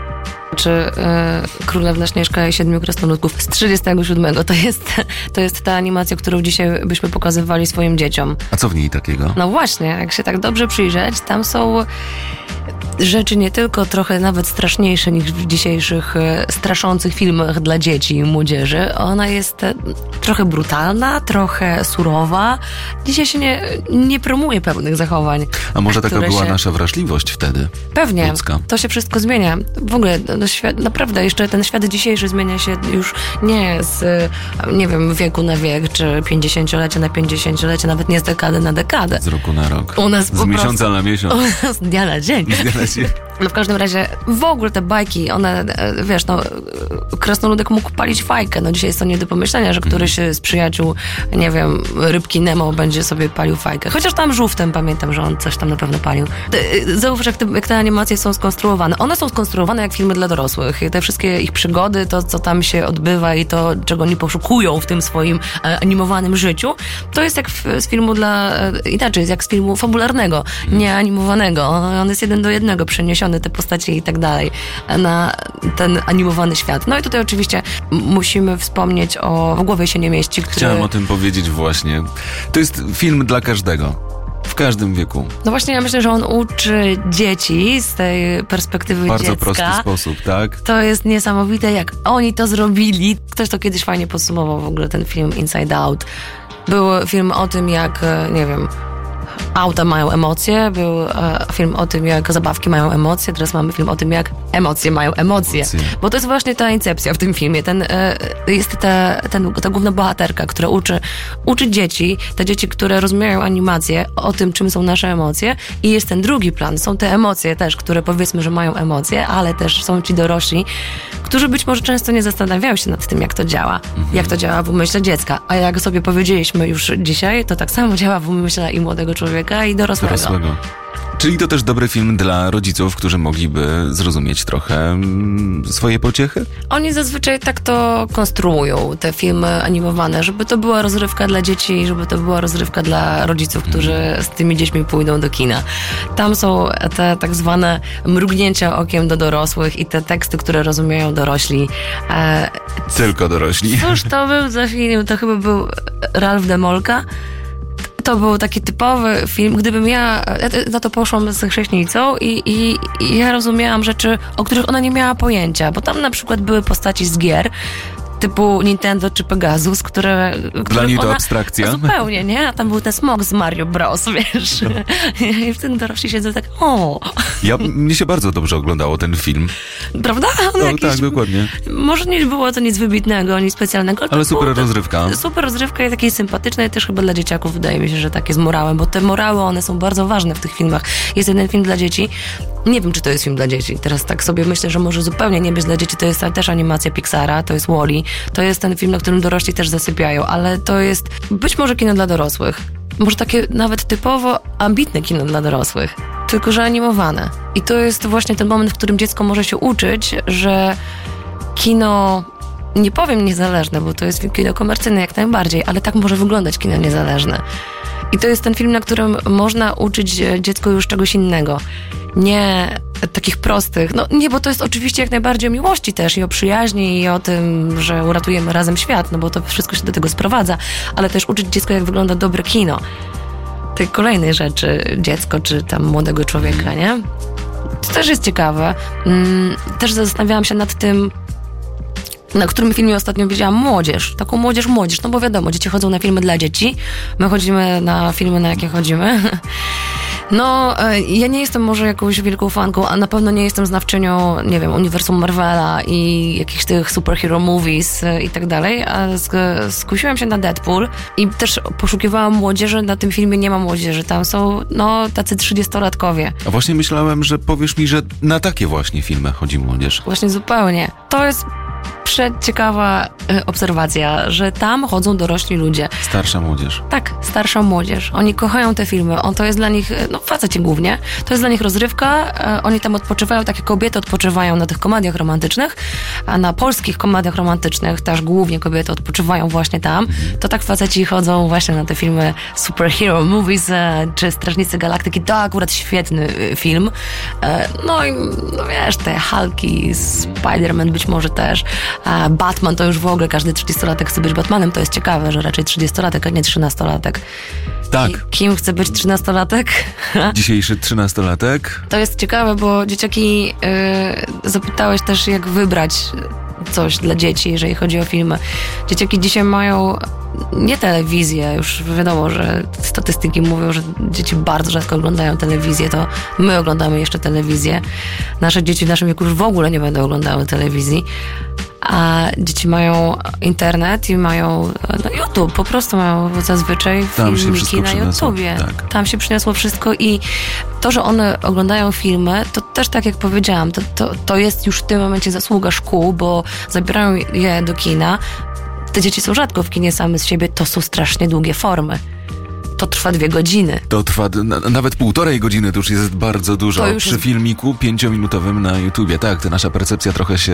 czy Królewna Śnieżka i Siedmiu Krasnoludków z 37. To jest ta animacja, którą dzisiaj byśmy pokazywali swoim dzieciom. A co w niej takiego? No właśnie, jak się tak dobrze przyjrzeć, tam są rzeczy nie tylko trochę nawet straszniejsze niż w dzisiejszych straszących filmach dla dzieci i młodzieży. Ona jest trochę brutalna, trochę surowa. Dzisiaj się nie promuje pewnych zachowań. A może taka była nasza wrażliwość wtedy? Pewnie. Ludzka. To się wszystko zmienia. W ogóle naprawdę jeszcze ten świat dzisiejszy zmienia się już nie z, nie wiem, wieku na wiek, czy 50-lecie na 50-lecie, nawet nie z dekady na dekadę. Z roku na rok. U nas z miesiąca na miesiąc. Z dnia na dzień. No w każdym razie w ogóle te bajki, one, wiesz, no krasnoludek mógł palić fajkę. No dzisiaj jest to nie do pomyślenia, że któryś z przyjaciół, nie wiem, rybki Nemo będzie sobie palił fajkę. Chociaż tam żółwtem pamiętam, że on coś tam na pewno palił. Zauważ, jak te animacje są skonstruowane. One są skonstruowane jak filmy dla dorosłych. I te wszystkie ich przygody, to co tam się odbywa i to, czego oni poszukują w tym swoim animowanym życiu, to jest jak z filmu inaczej, jak z filmu fabularnego, nie animowanego. On jest 1:1 przeniesiony, te postacie i tak dalej, na ten animowany świat. No i tutaj oczywiście musimy wspomnieć o W głowie się nie mieści, który... Chciałem o tym powiedzieć właśnie. To jest film dla każdego. W każdym wieku. No właśnie, ja myślę, że on uczy dzieci z tej perspektywy bardzo dziecka. Prosty sposób, tak? To jest niesamowite, jak oni to zrobili. Ktoś to kiedyś fajnie podsumował w ogóle ten film Inside Out. Był film o tym, jak, nie wiem, auta mają emocje, był film o tym, jak zabawki mają emocje, teraz mamy film o tym, jak emocje mają emocje. Bo to jest właśnie ta incepcja w tym filmie. Jest ta główna bohaterka, która uczy dzieci, te dzieci, które rozumieją animację, o tym, czym są nasze emocje, i jest ten drugi plan. Są te emocje też, które powiedzmy, że mają emocje, ale też są ci dorośli, którzy być może często nie zastanawiają się nad tym, jak to działa. Jak to działa w umyśle dziecka. A jak sobie powiedzieliśmy już dzisiaj, to tak samo działa w umyśle i młodego człowieka, i dorosłego. Czyli to też dobry film dla rodziców, którzy mogliby zrozumieć trochę swoje pociechy? Oni zazwyczaj tak to konstruują, te filmy animowane, żeby to była rozrywka dla dzieci i żeby to była rozrywka dla rodziców, którzy z tymi dziećmi pójdą do kina. Tam są te tak zwane mrugnięcia okiem do dorosłych i te teksty, które rozumieją dorośli. Tylko dorośli. Cóż to był za film? To chyba był Ralph Demolka. To był taki typowy film. Gdybym ja na to poszłam z chrześnicą i ja rozumiałam rzeczy, o których ona nie miała pojęcia, bo tam na przykład były postaci z gier typu Nintendo czy Pegasus, które dla niej to abstrakcja. Zupełnie, nie? A tam był ten smok z Mario Bros, wiesz. I w tym dorośli siedzą tak, Mnie się bardzo dobrze oglądało ten film. Prawda? Tak, dokładnie. Może nie było to nic wybitnego, nic specjalnego. Ale super rozrywka. Super rozrywka i takiej sympatycznej też chyba dla dzieciaków, wydaje mi się, że takie z morałem, bo te morały, one są bardzo ważne w tych filmach. Jest jeden film dla dzieci. Nie wiem, czy to jest film dla dzieci. Teraz tak sobie myślę, że może zupełnie nie być dla dzieci. To jest też animacja Pixara, to jest Wall-E. To jest ten film, na którym dorośli też zasypiają, ale to jest być może kino dla dorosłych. Może takie nawet typowo ambitne kino dla dorosłych, tylko że animowane. I to jest właśnie ten moment, w którym dziecko może się uczyć, że kino, nie powiem niezależne, bo to jest kino komercyjne jak najbardziej, ale tak może wyglądać kino niezależne. I to jest ten film, na którym można uczyć dziecko już czegoś innego. Nie takich prostych. No nie, bo to jest oczywiście jak najbardziej o miłości też i o przyjaźni i o tym, że uratujemy razem świat, no bo to wszystko się do tego sprowadza, ale też uczyć dziecko, jak wygląda dobre kino. Tej kolejnej rzeczy, dziecko czy tam młodego człowieka, nie? To też jest ciekawe. Też zastanawiałam się nad tym, na którym filmie ostatnio widziałam młodzież. Taką młodzież. No bo wiadomo, dzieci chodzą na filmy dla dzieci. My chodzimy na filmy, na jakie chodzimy. No, ja nie jestem może jakąś wielką fanką, a na pewno nie jestem znawczynią, nie wiem, uniwersum Marvela i jakichś tych superhero movies i tak dalej, a skusiłam się na Deadpool i też poszukiwałam młodzieży. Na tym filmie nie ma młodzieży, tam są, no, tacy 30-latkowie. A właśnie myślałem, że powiesz mi, że na takie właśnie filmy chodzi młodzież. Właśnie zupełnie. To jest przeciekawa obserwacja, że tam chodzą dorośli ludzie. Starsza młodzież. Tak, starsza młodzież. Oni kochają te filmy. To jest dla nich, no faceci głównie, to jest dla nich rozrywka. Oni tam odpoczywają, tak jak kobiety odpoczywają na tych komediach romantycznych, a na polskich komediach romantycznych też głównie kobiety odpoczywają właśnie tam. To tak faceci chodzą właśnie na te filmy superhero movies, czy Strażnicy Galaktyki. To akurat świetny film. No i no wiesz, te Hulki, Spider-Man być może też. A Batman to już w ogóle każdy 30-latek chce być Batmanem. To jest ciekawe, że raczej 30-latek, a nie 13-latek. Tak. Kim chce być 13-latek? Dzisiejszy 13-latek. To jest ciekawe, bo dzieciaki, zapytałeś też, jak wybrać coś dla dzieci, jeżeli chodzi o filmy. Dzieciaki dzisiaj mają nie telewizję, już wiadomo, że statystyki mówią, że dzieci bardzo rzadko oglądają telewizję, to my oglądamy jeszcze telewizję. Nasze dzieci w naszym wieku już w ogóle nie będą oglądały telewizji, a dzieci mają internet i mają YouTube, po prostu mają zazwyczaj filmiki na YouTubie. Tak. Tam się przyniosło wszystko i to, że one oglądają filmy, to też tak jak powiedziałam, to jest już w tym momencie zasługa szkół, bo zabierają je do kina. Te dzieci są rzadko w kinie same z siebie, to są strasznie długie formy. To trwa 2 godziny. To trwa nawet 1,5 godziny, to już jest bardzo dużo przy filmiku 5-minutowym na YouTubie. Tak, to nasza percepcja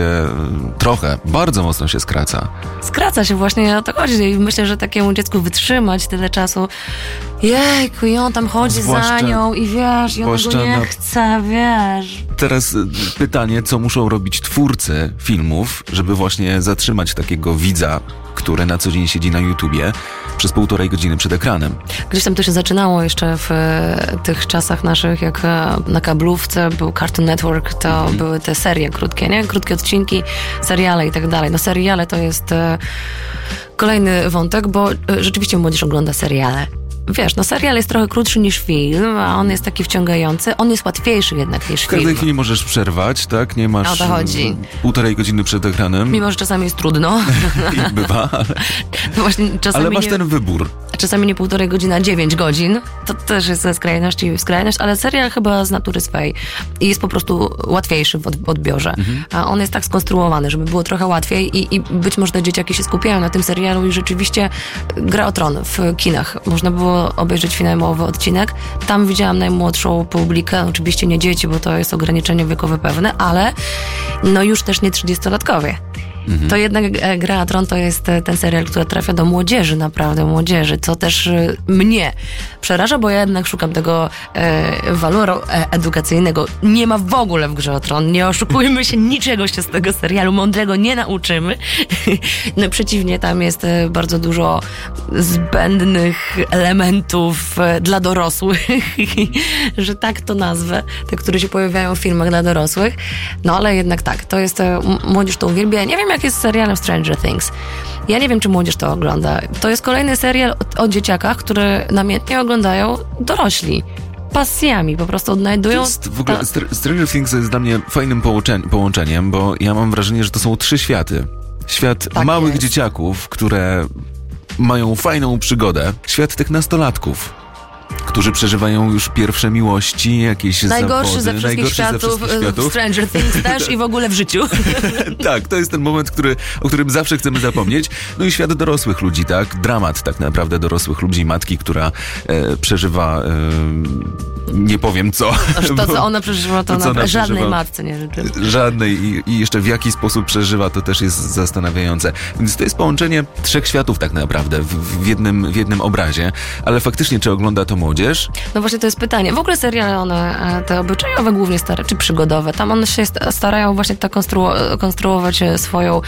bardzo mocno się skraca. Skraca się właśnie, o to chodzi. I myślę, że takiemu dziecku wytrzymać tyle czasu. Jejku, i on tam chodzi za nią i wiesz, i on go nie chce, wiesz. Teraz pytanie, co muszą robić twórcy filmów, żeby właśnie zatrzymać takiego widza, który na co dzień siedzi na YouTubie przez 1,5 godziny przed ekranem. Gdzieś tam to się zaczynało jeszcze w tych czasach naszych, jak na kablówce był Cartoon Network, to były te serie krótkie, nie? Krótkie odcinki, seriale i tak dalej. No seriale to jest kolejny wątek, bo rzeczywiście młodzież ogląda seriale. Wiesz, no serial jest trochę krótszy niż film, a on jest taki wciągający. On jest łatwiejszy jednak niż film. W każdej chwili możesz przerwać, tak? Nie masz o to chodzi. 1,5 godziny przed ekranem. Mimo, że czasami jest trudno. I bywa, no właśnie, czasami ale masz ten wybór. Czasami nie 1,5 godziny, a 9 godzin. To też jest ze skrajności w skrajność, ale serial chyba z natury swej jest po prostu łatwiejszy w odbiorze. A on jest tak skonstruowany, żeby było trochę łatwiej i być może te dzieciaki się skupiają na tym serialu i rzeczywiście Gra o Tron w kinach. Można było obejrzeć finałowy odcinek. Tam widziałam najmłodszą publikę, oczywiście nie dzieci, bo to jest ograniczenie wiekowe pewne, ale no już też nie 30-latkowie. To jednak Gra o Tron to jest ten serial, który trafia do młodzieży, naprawdę młodzieży, co też mnie przeraża, bo ja jednak szukam tego waloru edukacyjnego. Nie ma w ogóle w Grze o Tron, nie oszukujmy się, niczego się z tego serialu mądrego nie nauczymy. No przeciwnie, tam jest bardzo dużo zbędnych elementów dla dorosłych, że tak to nazwę, te, które się pojawiają w filmach dla dorosłych. No ale jednak tak, to jest, młodzież to uwielbia. Ja nie wiem, jak jest z serialem Stranger Things. Ja nie wiem, czy młodzież to ogląda. To jest kolejny serial o dzieciakach, które namiętnie oglądają dorośli. Pasjami po prostu odnajdują... W ogóle Stranger Things jest dla mnie fajnym połączeniem, bo ja mam wrażenie, że to są 3 światy. Świat małych dzieciaków, które mają fajną przygodę. Świat tych nastolatków, którzy przeżywają już pierwsze miłości, jakieś najgorszy zawody. Ze wszystkich światów. Stranger Things też i w ogóle w życiu. Tak, to jest ten moment, o którym zawsze chcemy zapomnieć. No i świat dorosłych ludzi, tak? Dramat tak naprawdę dorosłych ludzi, matki, która przeżywa nie powiem co. To, co ona przeżywa, to ona żadnej matce nie życzę. Żadnej i jeszcze w jaki sposób przeżywa, to też jest zastanawiające. Więc to jest połączenie 3 światów tak naprawdę w jednym obrazie, ale faktycznie czy ogląda to młodzież? No właśnie to jest pytanie. W ogóle seriale one, te obyczajowe głównie czy przygodowe, tam one się starają właśnie tak konstruować swoją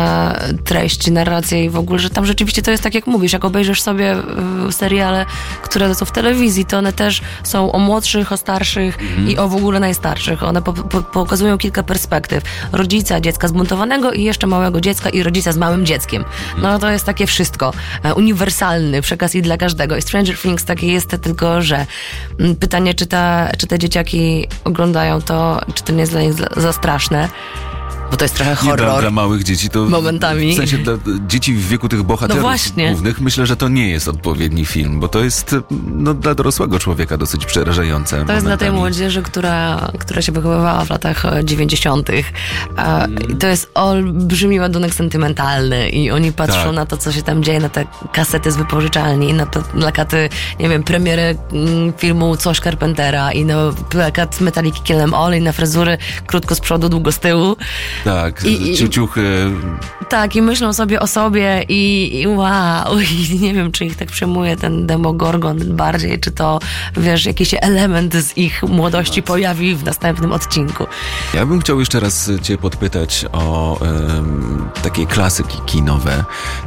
treść, narrację i w ogóle, że tam rzeczywiście to jest tak jak mówisz, jak obejrzysz sobie seriale, które są w telewizji, to one też są o młodszych, o starszych i o w ogóle najstarszych. One pokazują kilka perspektyw. Rodzica, dziecka zbuntowanego i jeszcze małego dziecka i rodzica z małym dzieckiem. No to jest takie wszystko. Uniwersalny przekaz i dla każdego. I Stranger Things takie jest dziecięce, tylko że pytanie, czy te dzieciaki oglądają to, czy to nie jest dla nich za straszne. Bo to jest trochę horror. Dla małych dzieci to momentami. W sensie dla dzieci w wieku tych bohaterów głównych myślę, że to nie jest odpowiedni film, bo to jest dla dorosłego człowieka dosyć przerażające. To jest dla tej młodzieży, która się wychowywała w latach 90. To jest olbrzymi ładunek sentymentalny i oni patrzą na to, co się tam dzieje, na te kasety z wypożyczalni, na plakaty, nie wiem, premiery filmu Coś Carpentera i na plakat Metaliki Kill 'Em All i na fryzury krótko z przodu, długo z tyłu. Tak, ciuciuchy. Tak, i myślą sobie o sobie i wow, i nie wiem, czy ich tak przejmuje ten Demogorgon bardziej, czy to, wiesz, jakiś element z ich młodości pojawi w następnym odcinku. Ja bym chciał jeszcze raz cię podpytać o takie klasyki kinowe.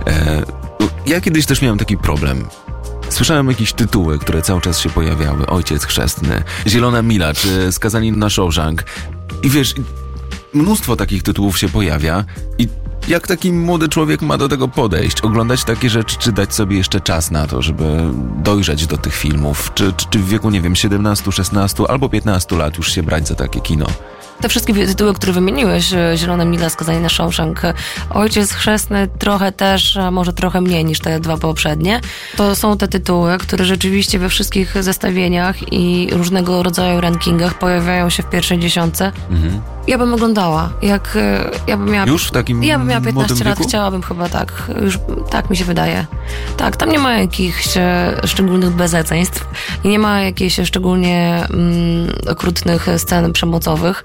Ja kiedyś też miałem taki problem. Słyszałem jakieś tytuły, które cały czas się pojawiały. Ojciec chrzestny, Zielona mila, czy Skazani na Shawshank. I wiesz, mnóstwo takich tytułów się pojawia i jak taki młody człowiek ma do tego podejść? Oglądać takie rzeczy, czy dać sobie jeszcze czas na to, żeby dojrzeć do tych filmów? Czy w wieku, nie wiem, 17, 16 albo 15 lat już się brać za takie kino? Te wszystkie tytuły, które wymieniłeś, Zielona mila, Skazani na Shawshank, Ojciec chrzestny trochę też, a może trochę mniej niż te dwa poprzednie, to są te tytuły, które rzeczywiście we wszystkich zestawieniach i różnego rodzaju rankingach pojawiają się w pierwszej dziesiątce. Mhm. Ja bym oglądała. Ja bym miała, już w takim ja bym miała 15 lat, wieku? chciałabym chyba tak. Już tak mi się wydaje. Tak, tam nie ma jakichś szczególnych bezeceństw i nie ma jakichś szczególnie okrutnych scen przemocowych.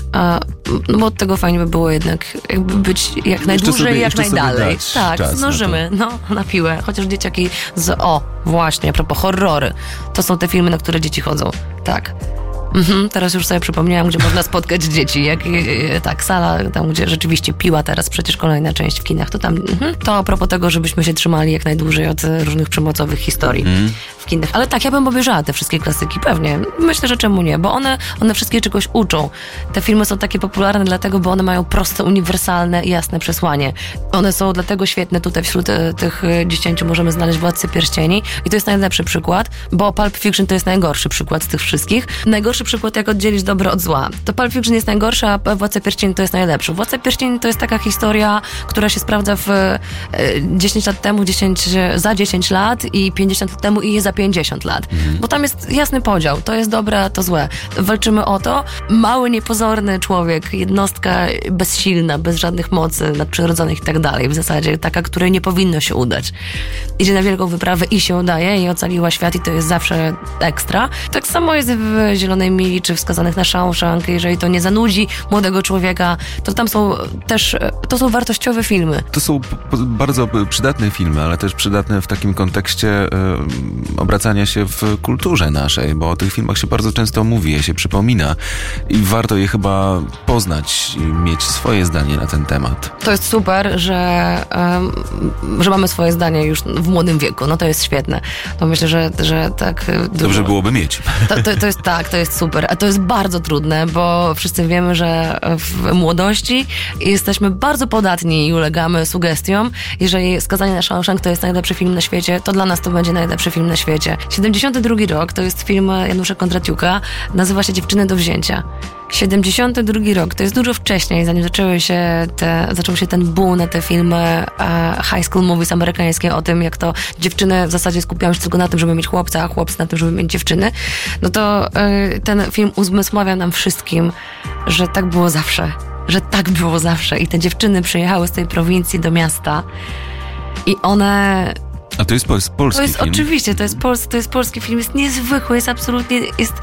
No bo od tego fajnie by było jednak jakby być jak najdłużej, jak najdalej. Tak, zdążymy, na piłę. Chociaż dzieciaki właśnie, a propos horrory. To są te filmy, na które dzieci chodzą. Tak. Teraz już sobie przypomniałam, gdzie można spotkać dzieci. Sala, tam gdzie rzeczywiście Piła teraz, przecież kolejna część w kinach, to tam. To a propos tego, żebyśmy się trzymali jak najdłużej od różnych przemocowych historii w kinach. Ale tak, ja bym obejrzała te wszystkie klasyki, pewnie. Myślę, że czemu nie, bo one wszystkie czegoś uczą. Te filmy są takie popularne dlatego, bo one mają proste, uniwersalne i jasne przesłanie. One są dlatego świetne. Tutaj wśród tych 10 możemy znaleźć Władcę Pierścieni i to jest najlepszy przykład, bo Pulp Fiction to jest najgorszy przykład z tych wszystkich. Najgorszy przykład, jak oddzielić dobro od zła. To Pulp Fiction jest najgorszy, a Władca Pierścieni to jest najlepszy. Władca Pierścieni to jest taka historia, która się sprawdza w 10 lat temu, za 10 lat i 50 lat temu i jest za 50 lat. Bo tam jest jasny podział. To jest dobre, a to złe. Walczymy o to. Mały, niepozorny człowiek, jednostka bezsilna, bez żadnych mocy nadprzyrodzonych i tak dalej. W zasadzie taka, której nie powinno się udać. Idzie na wielką wyprawę i się udaje i ocaliła świat i to jest zawsze ekstra. Tak samo jest w Zielonej mili czy w Skazanych na Shawshank. Jeżeli to nie zanudzi młodego człowieka, to tam są też, to są wartościowe filmy. To są bardzo przydatne filmy, ale też przydatne w takim kontekście obracania się w kulturze naszej, bo o tych filmach się bardzo często mówi, je się przypomina i warto je chyba poznać i mieć swoje zdanie na ten temat. To jest super, że mamy swoje zdanie już w młodym wieku. No to jest świetne. To myślę, że tak... Dobrze byłoby mieć. To jest super. A to jest bardzo trudne, bo wszyscy wiemy, że w młodości jesteśmy bardzo podatni i ulegamy sugestiom. Jeżeli Skazanie na Shawshank to jest najlepszy film na świecie, to dla nas to będzie najlepszy film na świecie. 72 rok to jest film Janusza Kondratiuka. Nazywa się Dziewczyny do wzięcia. 72 rok, to jest dużo wcześniej, zanim zaczął się ten boom na te filmy high school movies amerykańskie o tym, jak to dziewczyny w zasadzie skupiają się tylko na tym, żeby mieć chłopca, a chłopcy na tym, żeby mieć dziewczyny. No to ten film uzmysławia nam wszystkim, że tak było zawsze. Że tak było zawsze. I te dziewczyny przyjechały z tej prowincji do miasta i one... A to jest polski film? Oczywiście, to jest polski film. Jest niezwykły, jest absolutnie...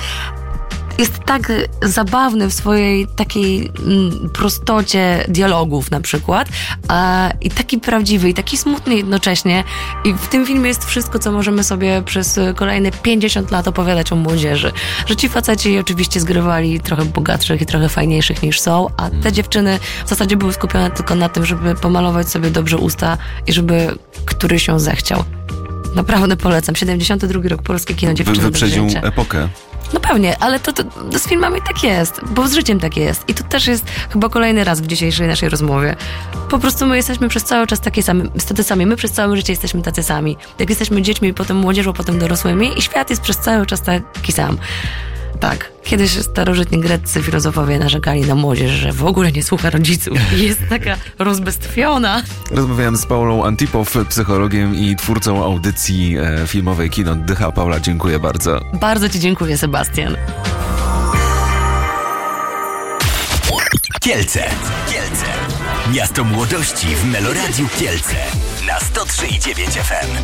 Jest tak zabawny w swojej takiej prostocie dialogów na przykład i taki prawdziwy i taki smutny jednocześnie i w tym filmie jest wszystko, co możemy sobie przez kolejne 50 lat opowiadać o młodzieży. Że ci faceci oczywiście zgrywali trochę bogatszych i trochę fajniejszych niż są, a te dziewczyny w zasadzie były skupione tylko na tym, żeby pomalować sobie dobrze usta i żeby któryś się zechciał. Naprawdę polecam. 72 rok, polskie kino, Dziewczyny do wzięcia. Wyprzedził epokę. No pewnie, ale to z filmami tak jest, bo z życiem tak jest. I to też jest chyba kolejny raz w dzisiejszej naszej rozmowie. Po prostu my jesteśmy przez cały czas tacy sami. My przez całe życie jesteśmy tacy sami. Jak jesteśmy dziećmi, potem młodzieżą, potem dorosłymi i świat jest przez cały czas taki sam. Tak. Kiedyś starożytni greccy filozofowie narzekali na młodzież, że w ogóle nie słucha rodziców i jest taka rozbestwiona. Rozmawiałem z Paulą Antipow, psychologiem i twórcą audycji filmowej Kino Oddycha. Paula, dziękuję bardzo. Bardzo ci dziękuję, Sebastian. Kielce. Miasto młodości w Meloradiu Kielce na 103,9 FM.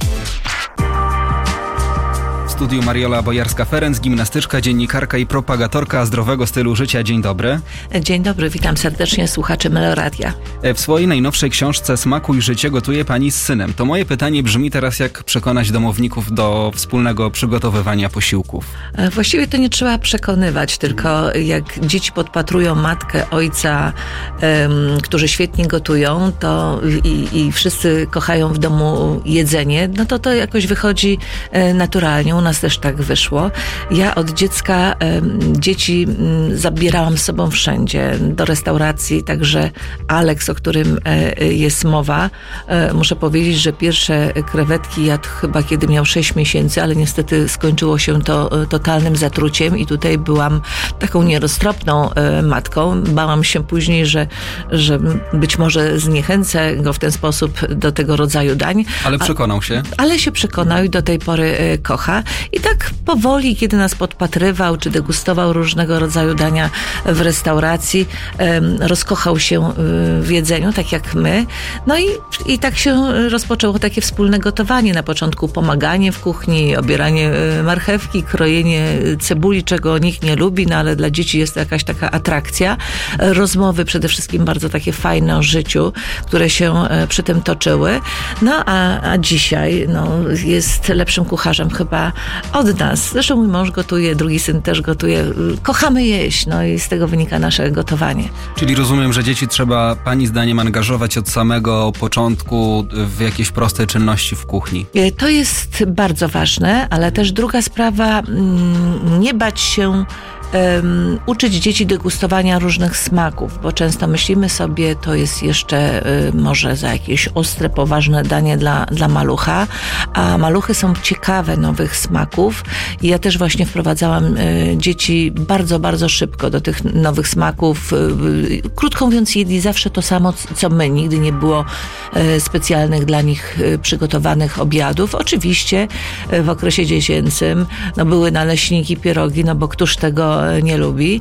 W studiu Mariola Bojarska-Ferenc, gimnastyczka, dziennikarka i propagatorka zdrowego stylu życia. Dzień dobry. Dzień dobry, witam serdecznie słuchaczy Meloradia. W swojej najnowszej książce Smakuj życie gotuje pani z synem. To moje pytanie brzmi teraz, jak przekonać domowników do wspólnego przygotowywania posiłków? Właściwie to nie trzeba przekonywać, tylko jak dzieci podpatrują matkę, ojca, którzy świetnie gotują, to i wszyscy kochają w domu jedzenie, no to jakoś wychodzi naturalnie. U nas też tak wyszło. Ja od dziecka dzieci zabierałam z sobą wszędzie, do restauracji, także Alex, o którym jest mowa, muszę powiedzieć, że pierwsze krewetki jadł chyba kiedy miał 6 miesięcy, ale niestety skończyło się to totalnym zatruciem i tutaj byłam taką nieroztropną matką. Bałam się później, że być może zniechęcę go w ten sposób do tego rodzaju dań. Ale przekonał się? Ale się przekonał i do tej pory kocha. I tak powoli, kiedy nas podpatrywał, czy degustował różnego rodzaju dania w restauracji, rozkochał się w jedzeniu, tak jak my. No i tak się rozpoczęło takie wspólne gotowanie. Na początku pomaganie w kuchni, obieranie marchewki, krojenie cebuli, czego nikt nie lubi, no ale dla dzieci jest to jakaś taka atrakcja. Rozmowy przede wszystkim bardzo takie fajne o życiu, które się przy tym toczyły. No a dzisiaj jest lepszym kucharzem chyba od nas. Zresztą mój mąż gotuje, drugi syn też gotuje. Kochamy jeść, i z tego wynika nasze gotowanie. Czyli rozumiem, że dzieci trzeba pani zdaniem angażować od samego początku w jakieś proste czynności w kuchni. To jest bardzo ważne, ale też druga sprawa, nie bać się uczyć dzieci degustowania różnych smaków, bo często myślimy sobie, to jest jeszcze może za jakieś ostre, poważne danie dla malucha, a maluchy są ciekawe nowych smaków i ja też właśnie wprowadzałam dzieci bardzo, bardzo szybko do tych nowych smaków. Krótko mówiąc, jedli zawsze to samo, co my. Nigdy nie było specjalnych dla nich przygotowanych obiadów. Oczywiście w okresie dziecięcym były naleśniki, pierogi, bo któż tego nie lubi,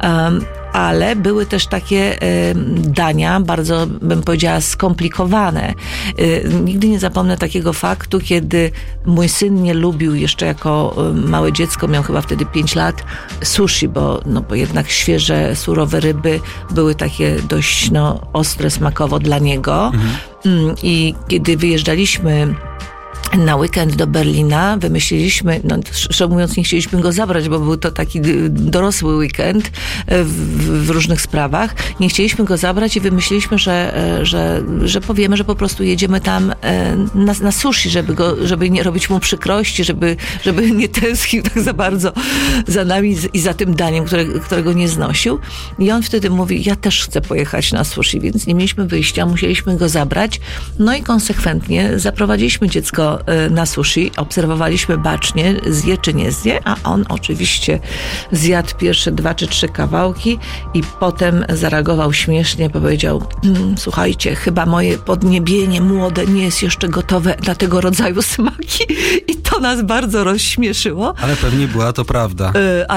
ale były też takie dania, bardzo bym powiedziała skomplikowane. Nigdy nie zapomnę takiego faktu, kiedy mój syn nie lubił jeszcze jako małe dziecko, miał chyba wtedy 5 lat, sushi, bo jednak świeże, surowe ryby były takie dość ostre smakowo dla niego. I kiedy wyjeżdżaliśmy na weekend do Berlina, wymyśliliśmy, szczerze mówiąc nie chcieliśmy go zabrać, bo był to taki dorosły weekend w różnych sprawach. Nie chcieliśmy go zabrać i wymyśliliśmy, że powiemy, że po prostu jedziemy tam na sushi, żeby nie robić mu przykrości, żeby nie tęsknił tak za bardzo za nami i za tym daniem, którego nie znosił. I on wtedy mówi, ja też chcę pojechać na sushi, więc nie mieliśmy wyjścia, musieliśmy go zabrać. No i konsekwentnie zaprowadziliśmy dziecko na sushi, obserwowaliśmy bacznie, zje czy nie zje, a on oczywiście zjadł pierwsze 2 czy 3 kawałki i potem zareagował śmiesznie, powiedział, słuchajcie, chyba moje podniebienie młode nie jest jeszcze gotowe na tego rodzaju smaki i to nas bardzo rozśmieszyło. Ale pewnie była to prawda.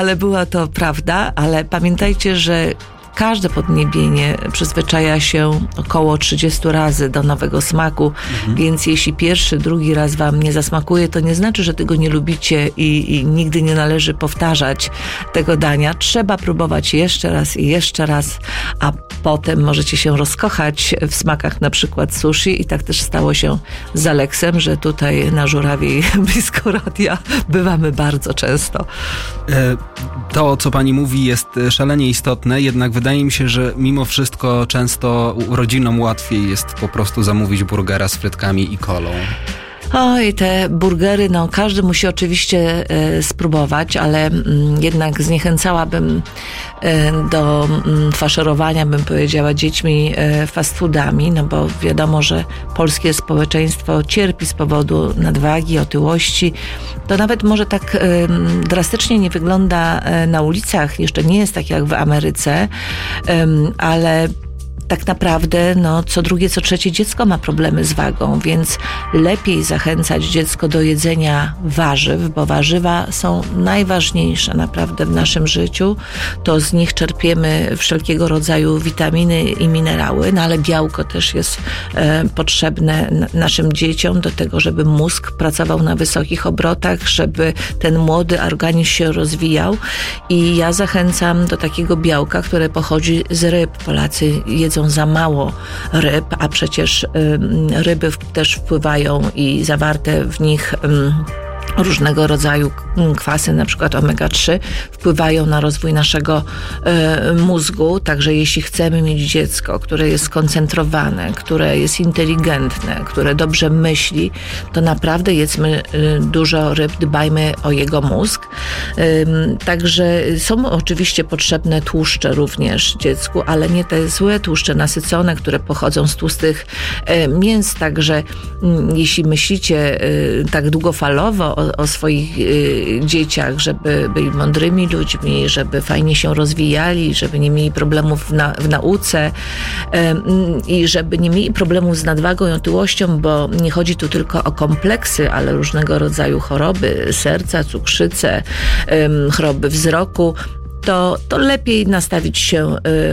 Ale pamiętajcie, że każde podniebienie przyzwyczaja się około 30 razy do nowego smaku, więc jeśli pierwszy, drugi raz wam nie zasmakuje, to nie znaczy, że tego nie lubicie i nigdy nie należy powtarzać tego dania. Trzeba próbować jeszcze raz, a potem możecie się rozkochać w smakach na przykład sushi i tak też stało się z Aleksem, że tutaj na Żurawiej blisko radia bywamy bardzo często. To, co pani mówi, jest szalenie istotne, jednak wydaje mi się, że mimo wszystko często rodzinom łatwiej jest po prostu zamówić burgera z frytkami i kolą. Oj, te burgery, no każdy musi oczywiście spróbować, ale jednak zniechęcałabym do faszerowania, bym powiedziała, dziećmi fast foodami, no bo wiadomo, że polskie społeczeństwo cierpi z powodu nadwagi, otyłości. To nawet może tak drastycznie nie wygląda na ulicach, jeszcze nie jest tak jak w Ameryce, ale tak naprawdę co drugie, co trzecie dziecko ma problemy z wagą, więc lepiej zachęcać dziecko do jedzenia warzyw, bo warzywa są najważniejsze naprawdę w naszym życiu. To z nich czerpiemy wszelkiego rodzaju witaminy i minerały, ale białko też jest potrzebne naszym dzieciom do tego, żeby mózg pracował na wysokich obrotach, żeby ten młody organizm się rozwijał. I ja zachęcam do takiego białka, które pochodzi z ryb. Polacy jedzą za mało ryb, a przecież ryby też wpływają i zawarte w nich różnego rodzaju kwasy, na przykład omega-3, wpływają na rozwój naszego mózgu. Także jeśli chcemy mieć dziecko, które jest skoncentrowane, które jest inteligentne, które dobrze myśli, to naprawdę jedzmy dużo ryb, dbajmy o jego mózg. Także są oczywiście potrzebne tłuszcze również dziecku, ale nie te złe tłuszcze nasycone, które pochodzą z tłustych mięs. Także jeśli myślicie tak długofalowo o swoich dzieciach, żeby byli mądrymi ludźmi, żeby fajnie się rozwijali, żeby nie mieli problemów w nauce i żeby nie mieli problemów z nadwagą i otyłością, bo nie chodzi tu tylko o kompleksy, ale różnego rodzaju choroby serca, cukrzycę, choroby wzroku, to lepiej nastawić się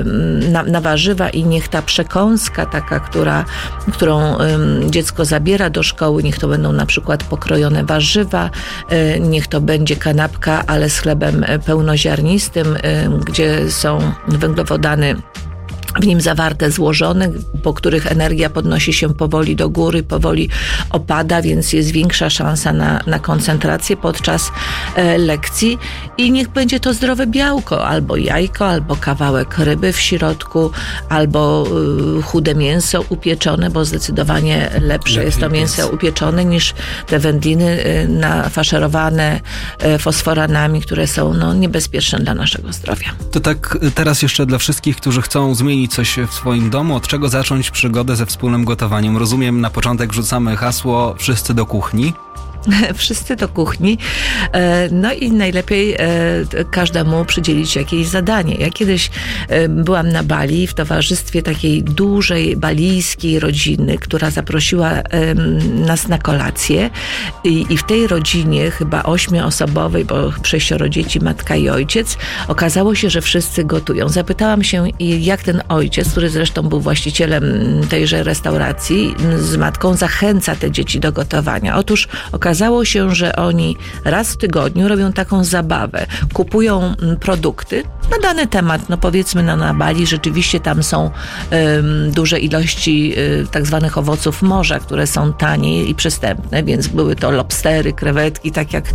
na warzywa i niech ta przekąska taka, którą dziecko zabiera do szkoły, niech to będą na przykład pokrojone warzywa, niech to będzie kanapka, ale z chlebem pełnoziarnistym, gdzie są węglowodany w nim zawarte, złożone, po których energia podnosi się powoli do góry, powoli opada, więc jest większa szansa na koncentrację podczas lekcji. I niech będzie to zdrowe białko, albo jajko, albo kawałek ryby w środku, albo chude mięso upieczone, bo zdecydowanie lepsze jest to mięso upieczone niż te wędliny nafaszerowane fosforanami, które są niebezpieczne dla naszego zdrowia. To tak teraz jeszcze dla wszystkich, którzy chcą zmienić coś w swoim domu, od czego zacząć przygodę ze wspólnym gotowaniem? Rozumiem, na początek rzucamy hasło wszyscy do kuchni. Wszyscy do kuchni. No i najlepiej każdemu przydzielić jakieś zadanie. Ja kiedyś byłam na Bali w towarzystwie takiej dużej balijskiej rodziny, która zaprosiła nas na kolację i w tej rodzinie, chyba 8-osobowej, bo 6 dzieci, matka i ojciec, okazało się, że wszyscy gotują. Zapytałam się, jak ten ojciec, który zresztą był właścicielem tejże restauracji, z matką zachęca te dzieci do gotowania. Otóż okazało się, że oni raz w tygodniu robią taką zabawę. Kupują produkty na dany temat. Powiedzmy na Bali rzeczywiście tam są duże ilości tak zwanych owoców morza, które są tanie i przystępne, więc były to lobstery, krewetki, tak jak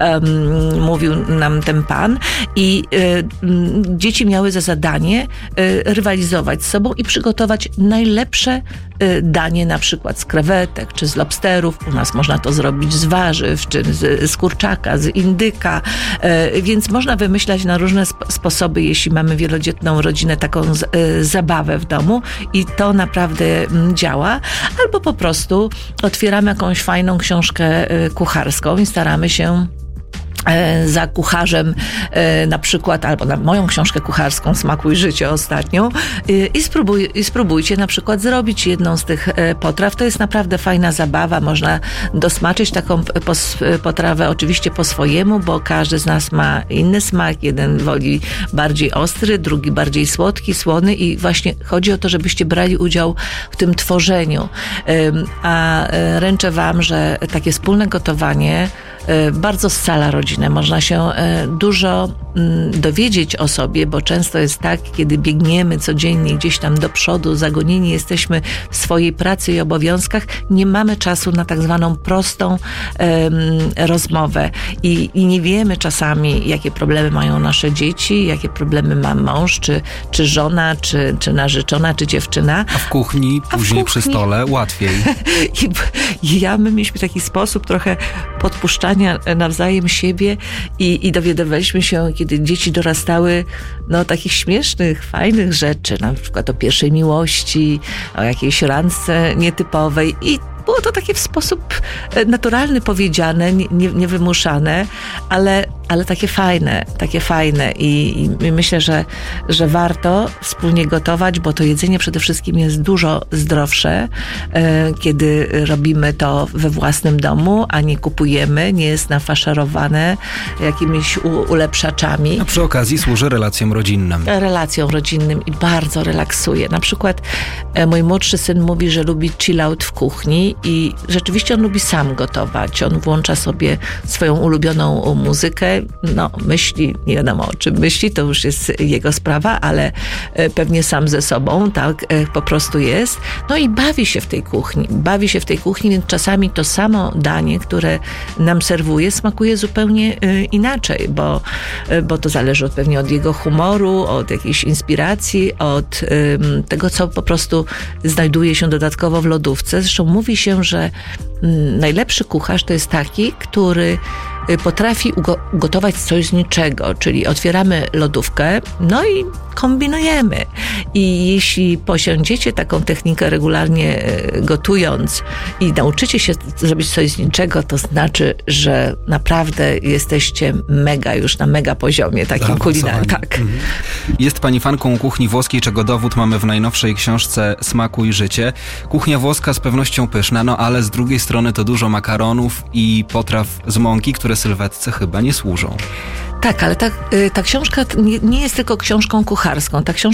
mówił nam ten pan. I dzieci miały za zadanie rywalizować z sobą i przygotować najlepsze danie, na przykład z krewetek, czy z lobsterów. U nas można to zrobić z warzyw, czy z kurczaka, z indyka, więc można wymyślać na różne sposoby, jeśli mamy wielodzietną rodzinę, taką zabawę w domu i to naprawdę działa. Albo po prostu otwieramy jakąś fajną książkę kucharską i staramy się za kucharzem na przykład, albo na moją książkę kucharską Smakuj życie ostatnią i spróbujcie na przykład zrobić jedną z tych potraw. To jest naprawdę fajna zabawa. Można dosmaczyć taką potrawę oczywiście po swojemu, bo każdy z nas ma inny smak. Jeden woli bardziej ostry, drugi bardziej słodki, słony i właśnie chodzi o to, żebyście brali udział w tym tworzeniu. A ręczę wam, że takie wspólne gotowanie bardzo scala rodzinę. Można się dużo dowiedzieć o sobie, bo często jest tak, kiedy biegniemy codziennie gdzieś tam do przodu, zagonieni jesteśmy w swojej pracy i obowiązkach, nie mamy czasu na tak zwaną prostą rozmowę i nie wiemy czasami, jakie problemy mają nasze dzieci, jakie problemy ma mąż, czy żona, czy narzeczona, czy dziewczyna. A w kuchni, później przy stole łatwiej. I my mieliśmy taki sposób trochę podpuszczania nawzajem siebie i dowiadywaliśmy się, kiedy dzieci dorastały, takich śmiesznych, fajnych rzeczy, na przykład o pierwszej miłości, o jakiejś randce nietypowej i było to takie w sposób naturalny powiedziane, niewymuszane, ale takie fajne i myślę, że warto wspólnie gotować, bo to jedzenie przede wszystkim jest dużo zdrowsze, kiedy robimy to we własnym domu, a nie kupujemy, nie jest nafaszerowane jakimiś ulepszaczami. A przy okazji służy relacjom rodzinnym. Relacjom rodzinnym i bardzo relaksuje. Na przykład mój młodszy syn mówi, że lubi chill out w kuchni i rzeczywiście on lubi sam gotować. On włącza sobie swoją ulubioną muzykę, myśli, nie wiadomo o czym myśli, to już jest jego sprawa, ale pewnie sam ze sobą, tak po prostu jest. I bawi się w tej kuchni, więc czasami to samo danie, które nam serwuje, smakuje zupełnie inaczej, bo to zależy pewnie od jego humoru, od jakiejś inspiracji, od tego, co po prostu znajduje się dodatkowo w lodówce. Zresztą mówi się, że najlepszy kucharz to jest taki, który potrafi ugotować coś z niczego, czyli otwieramy lodówkę, i kombinujemy. I jeśli posiądziecie taką technikę regularnie gotując i nauczycie się zrobić coś z niczego, to znaczy, że naprawdę jesteście już na mega poziomie takim kulinarnym. Tak. Jest pani fanką kuchni włoskiej, czego dowód mamy w najnowszej książce Smaku i życie. Kuchnia włoska z pewnością pyszna, ale z drugiej strony to dużo makaronów i potraw z mąki, które sylwetce chyba nie służą. Tak, ale ta książka nie jest tylko książką kucharską. Ta książka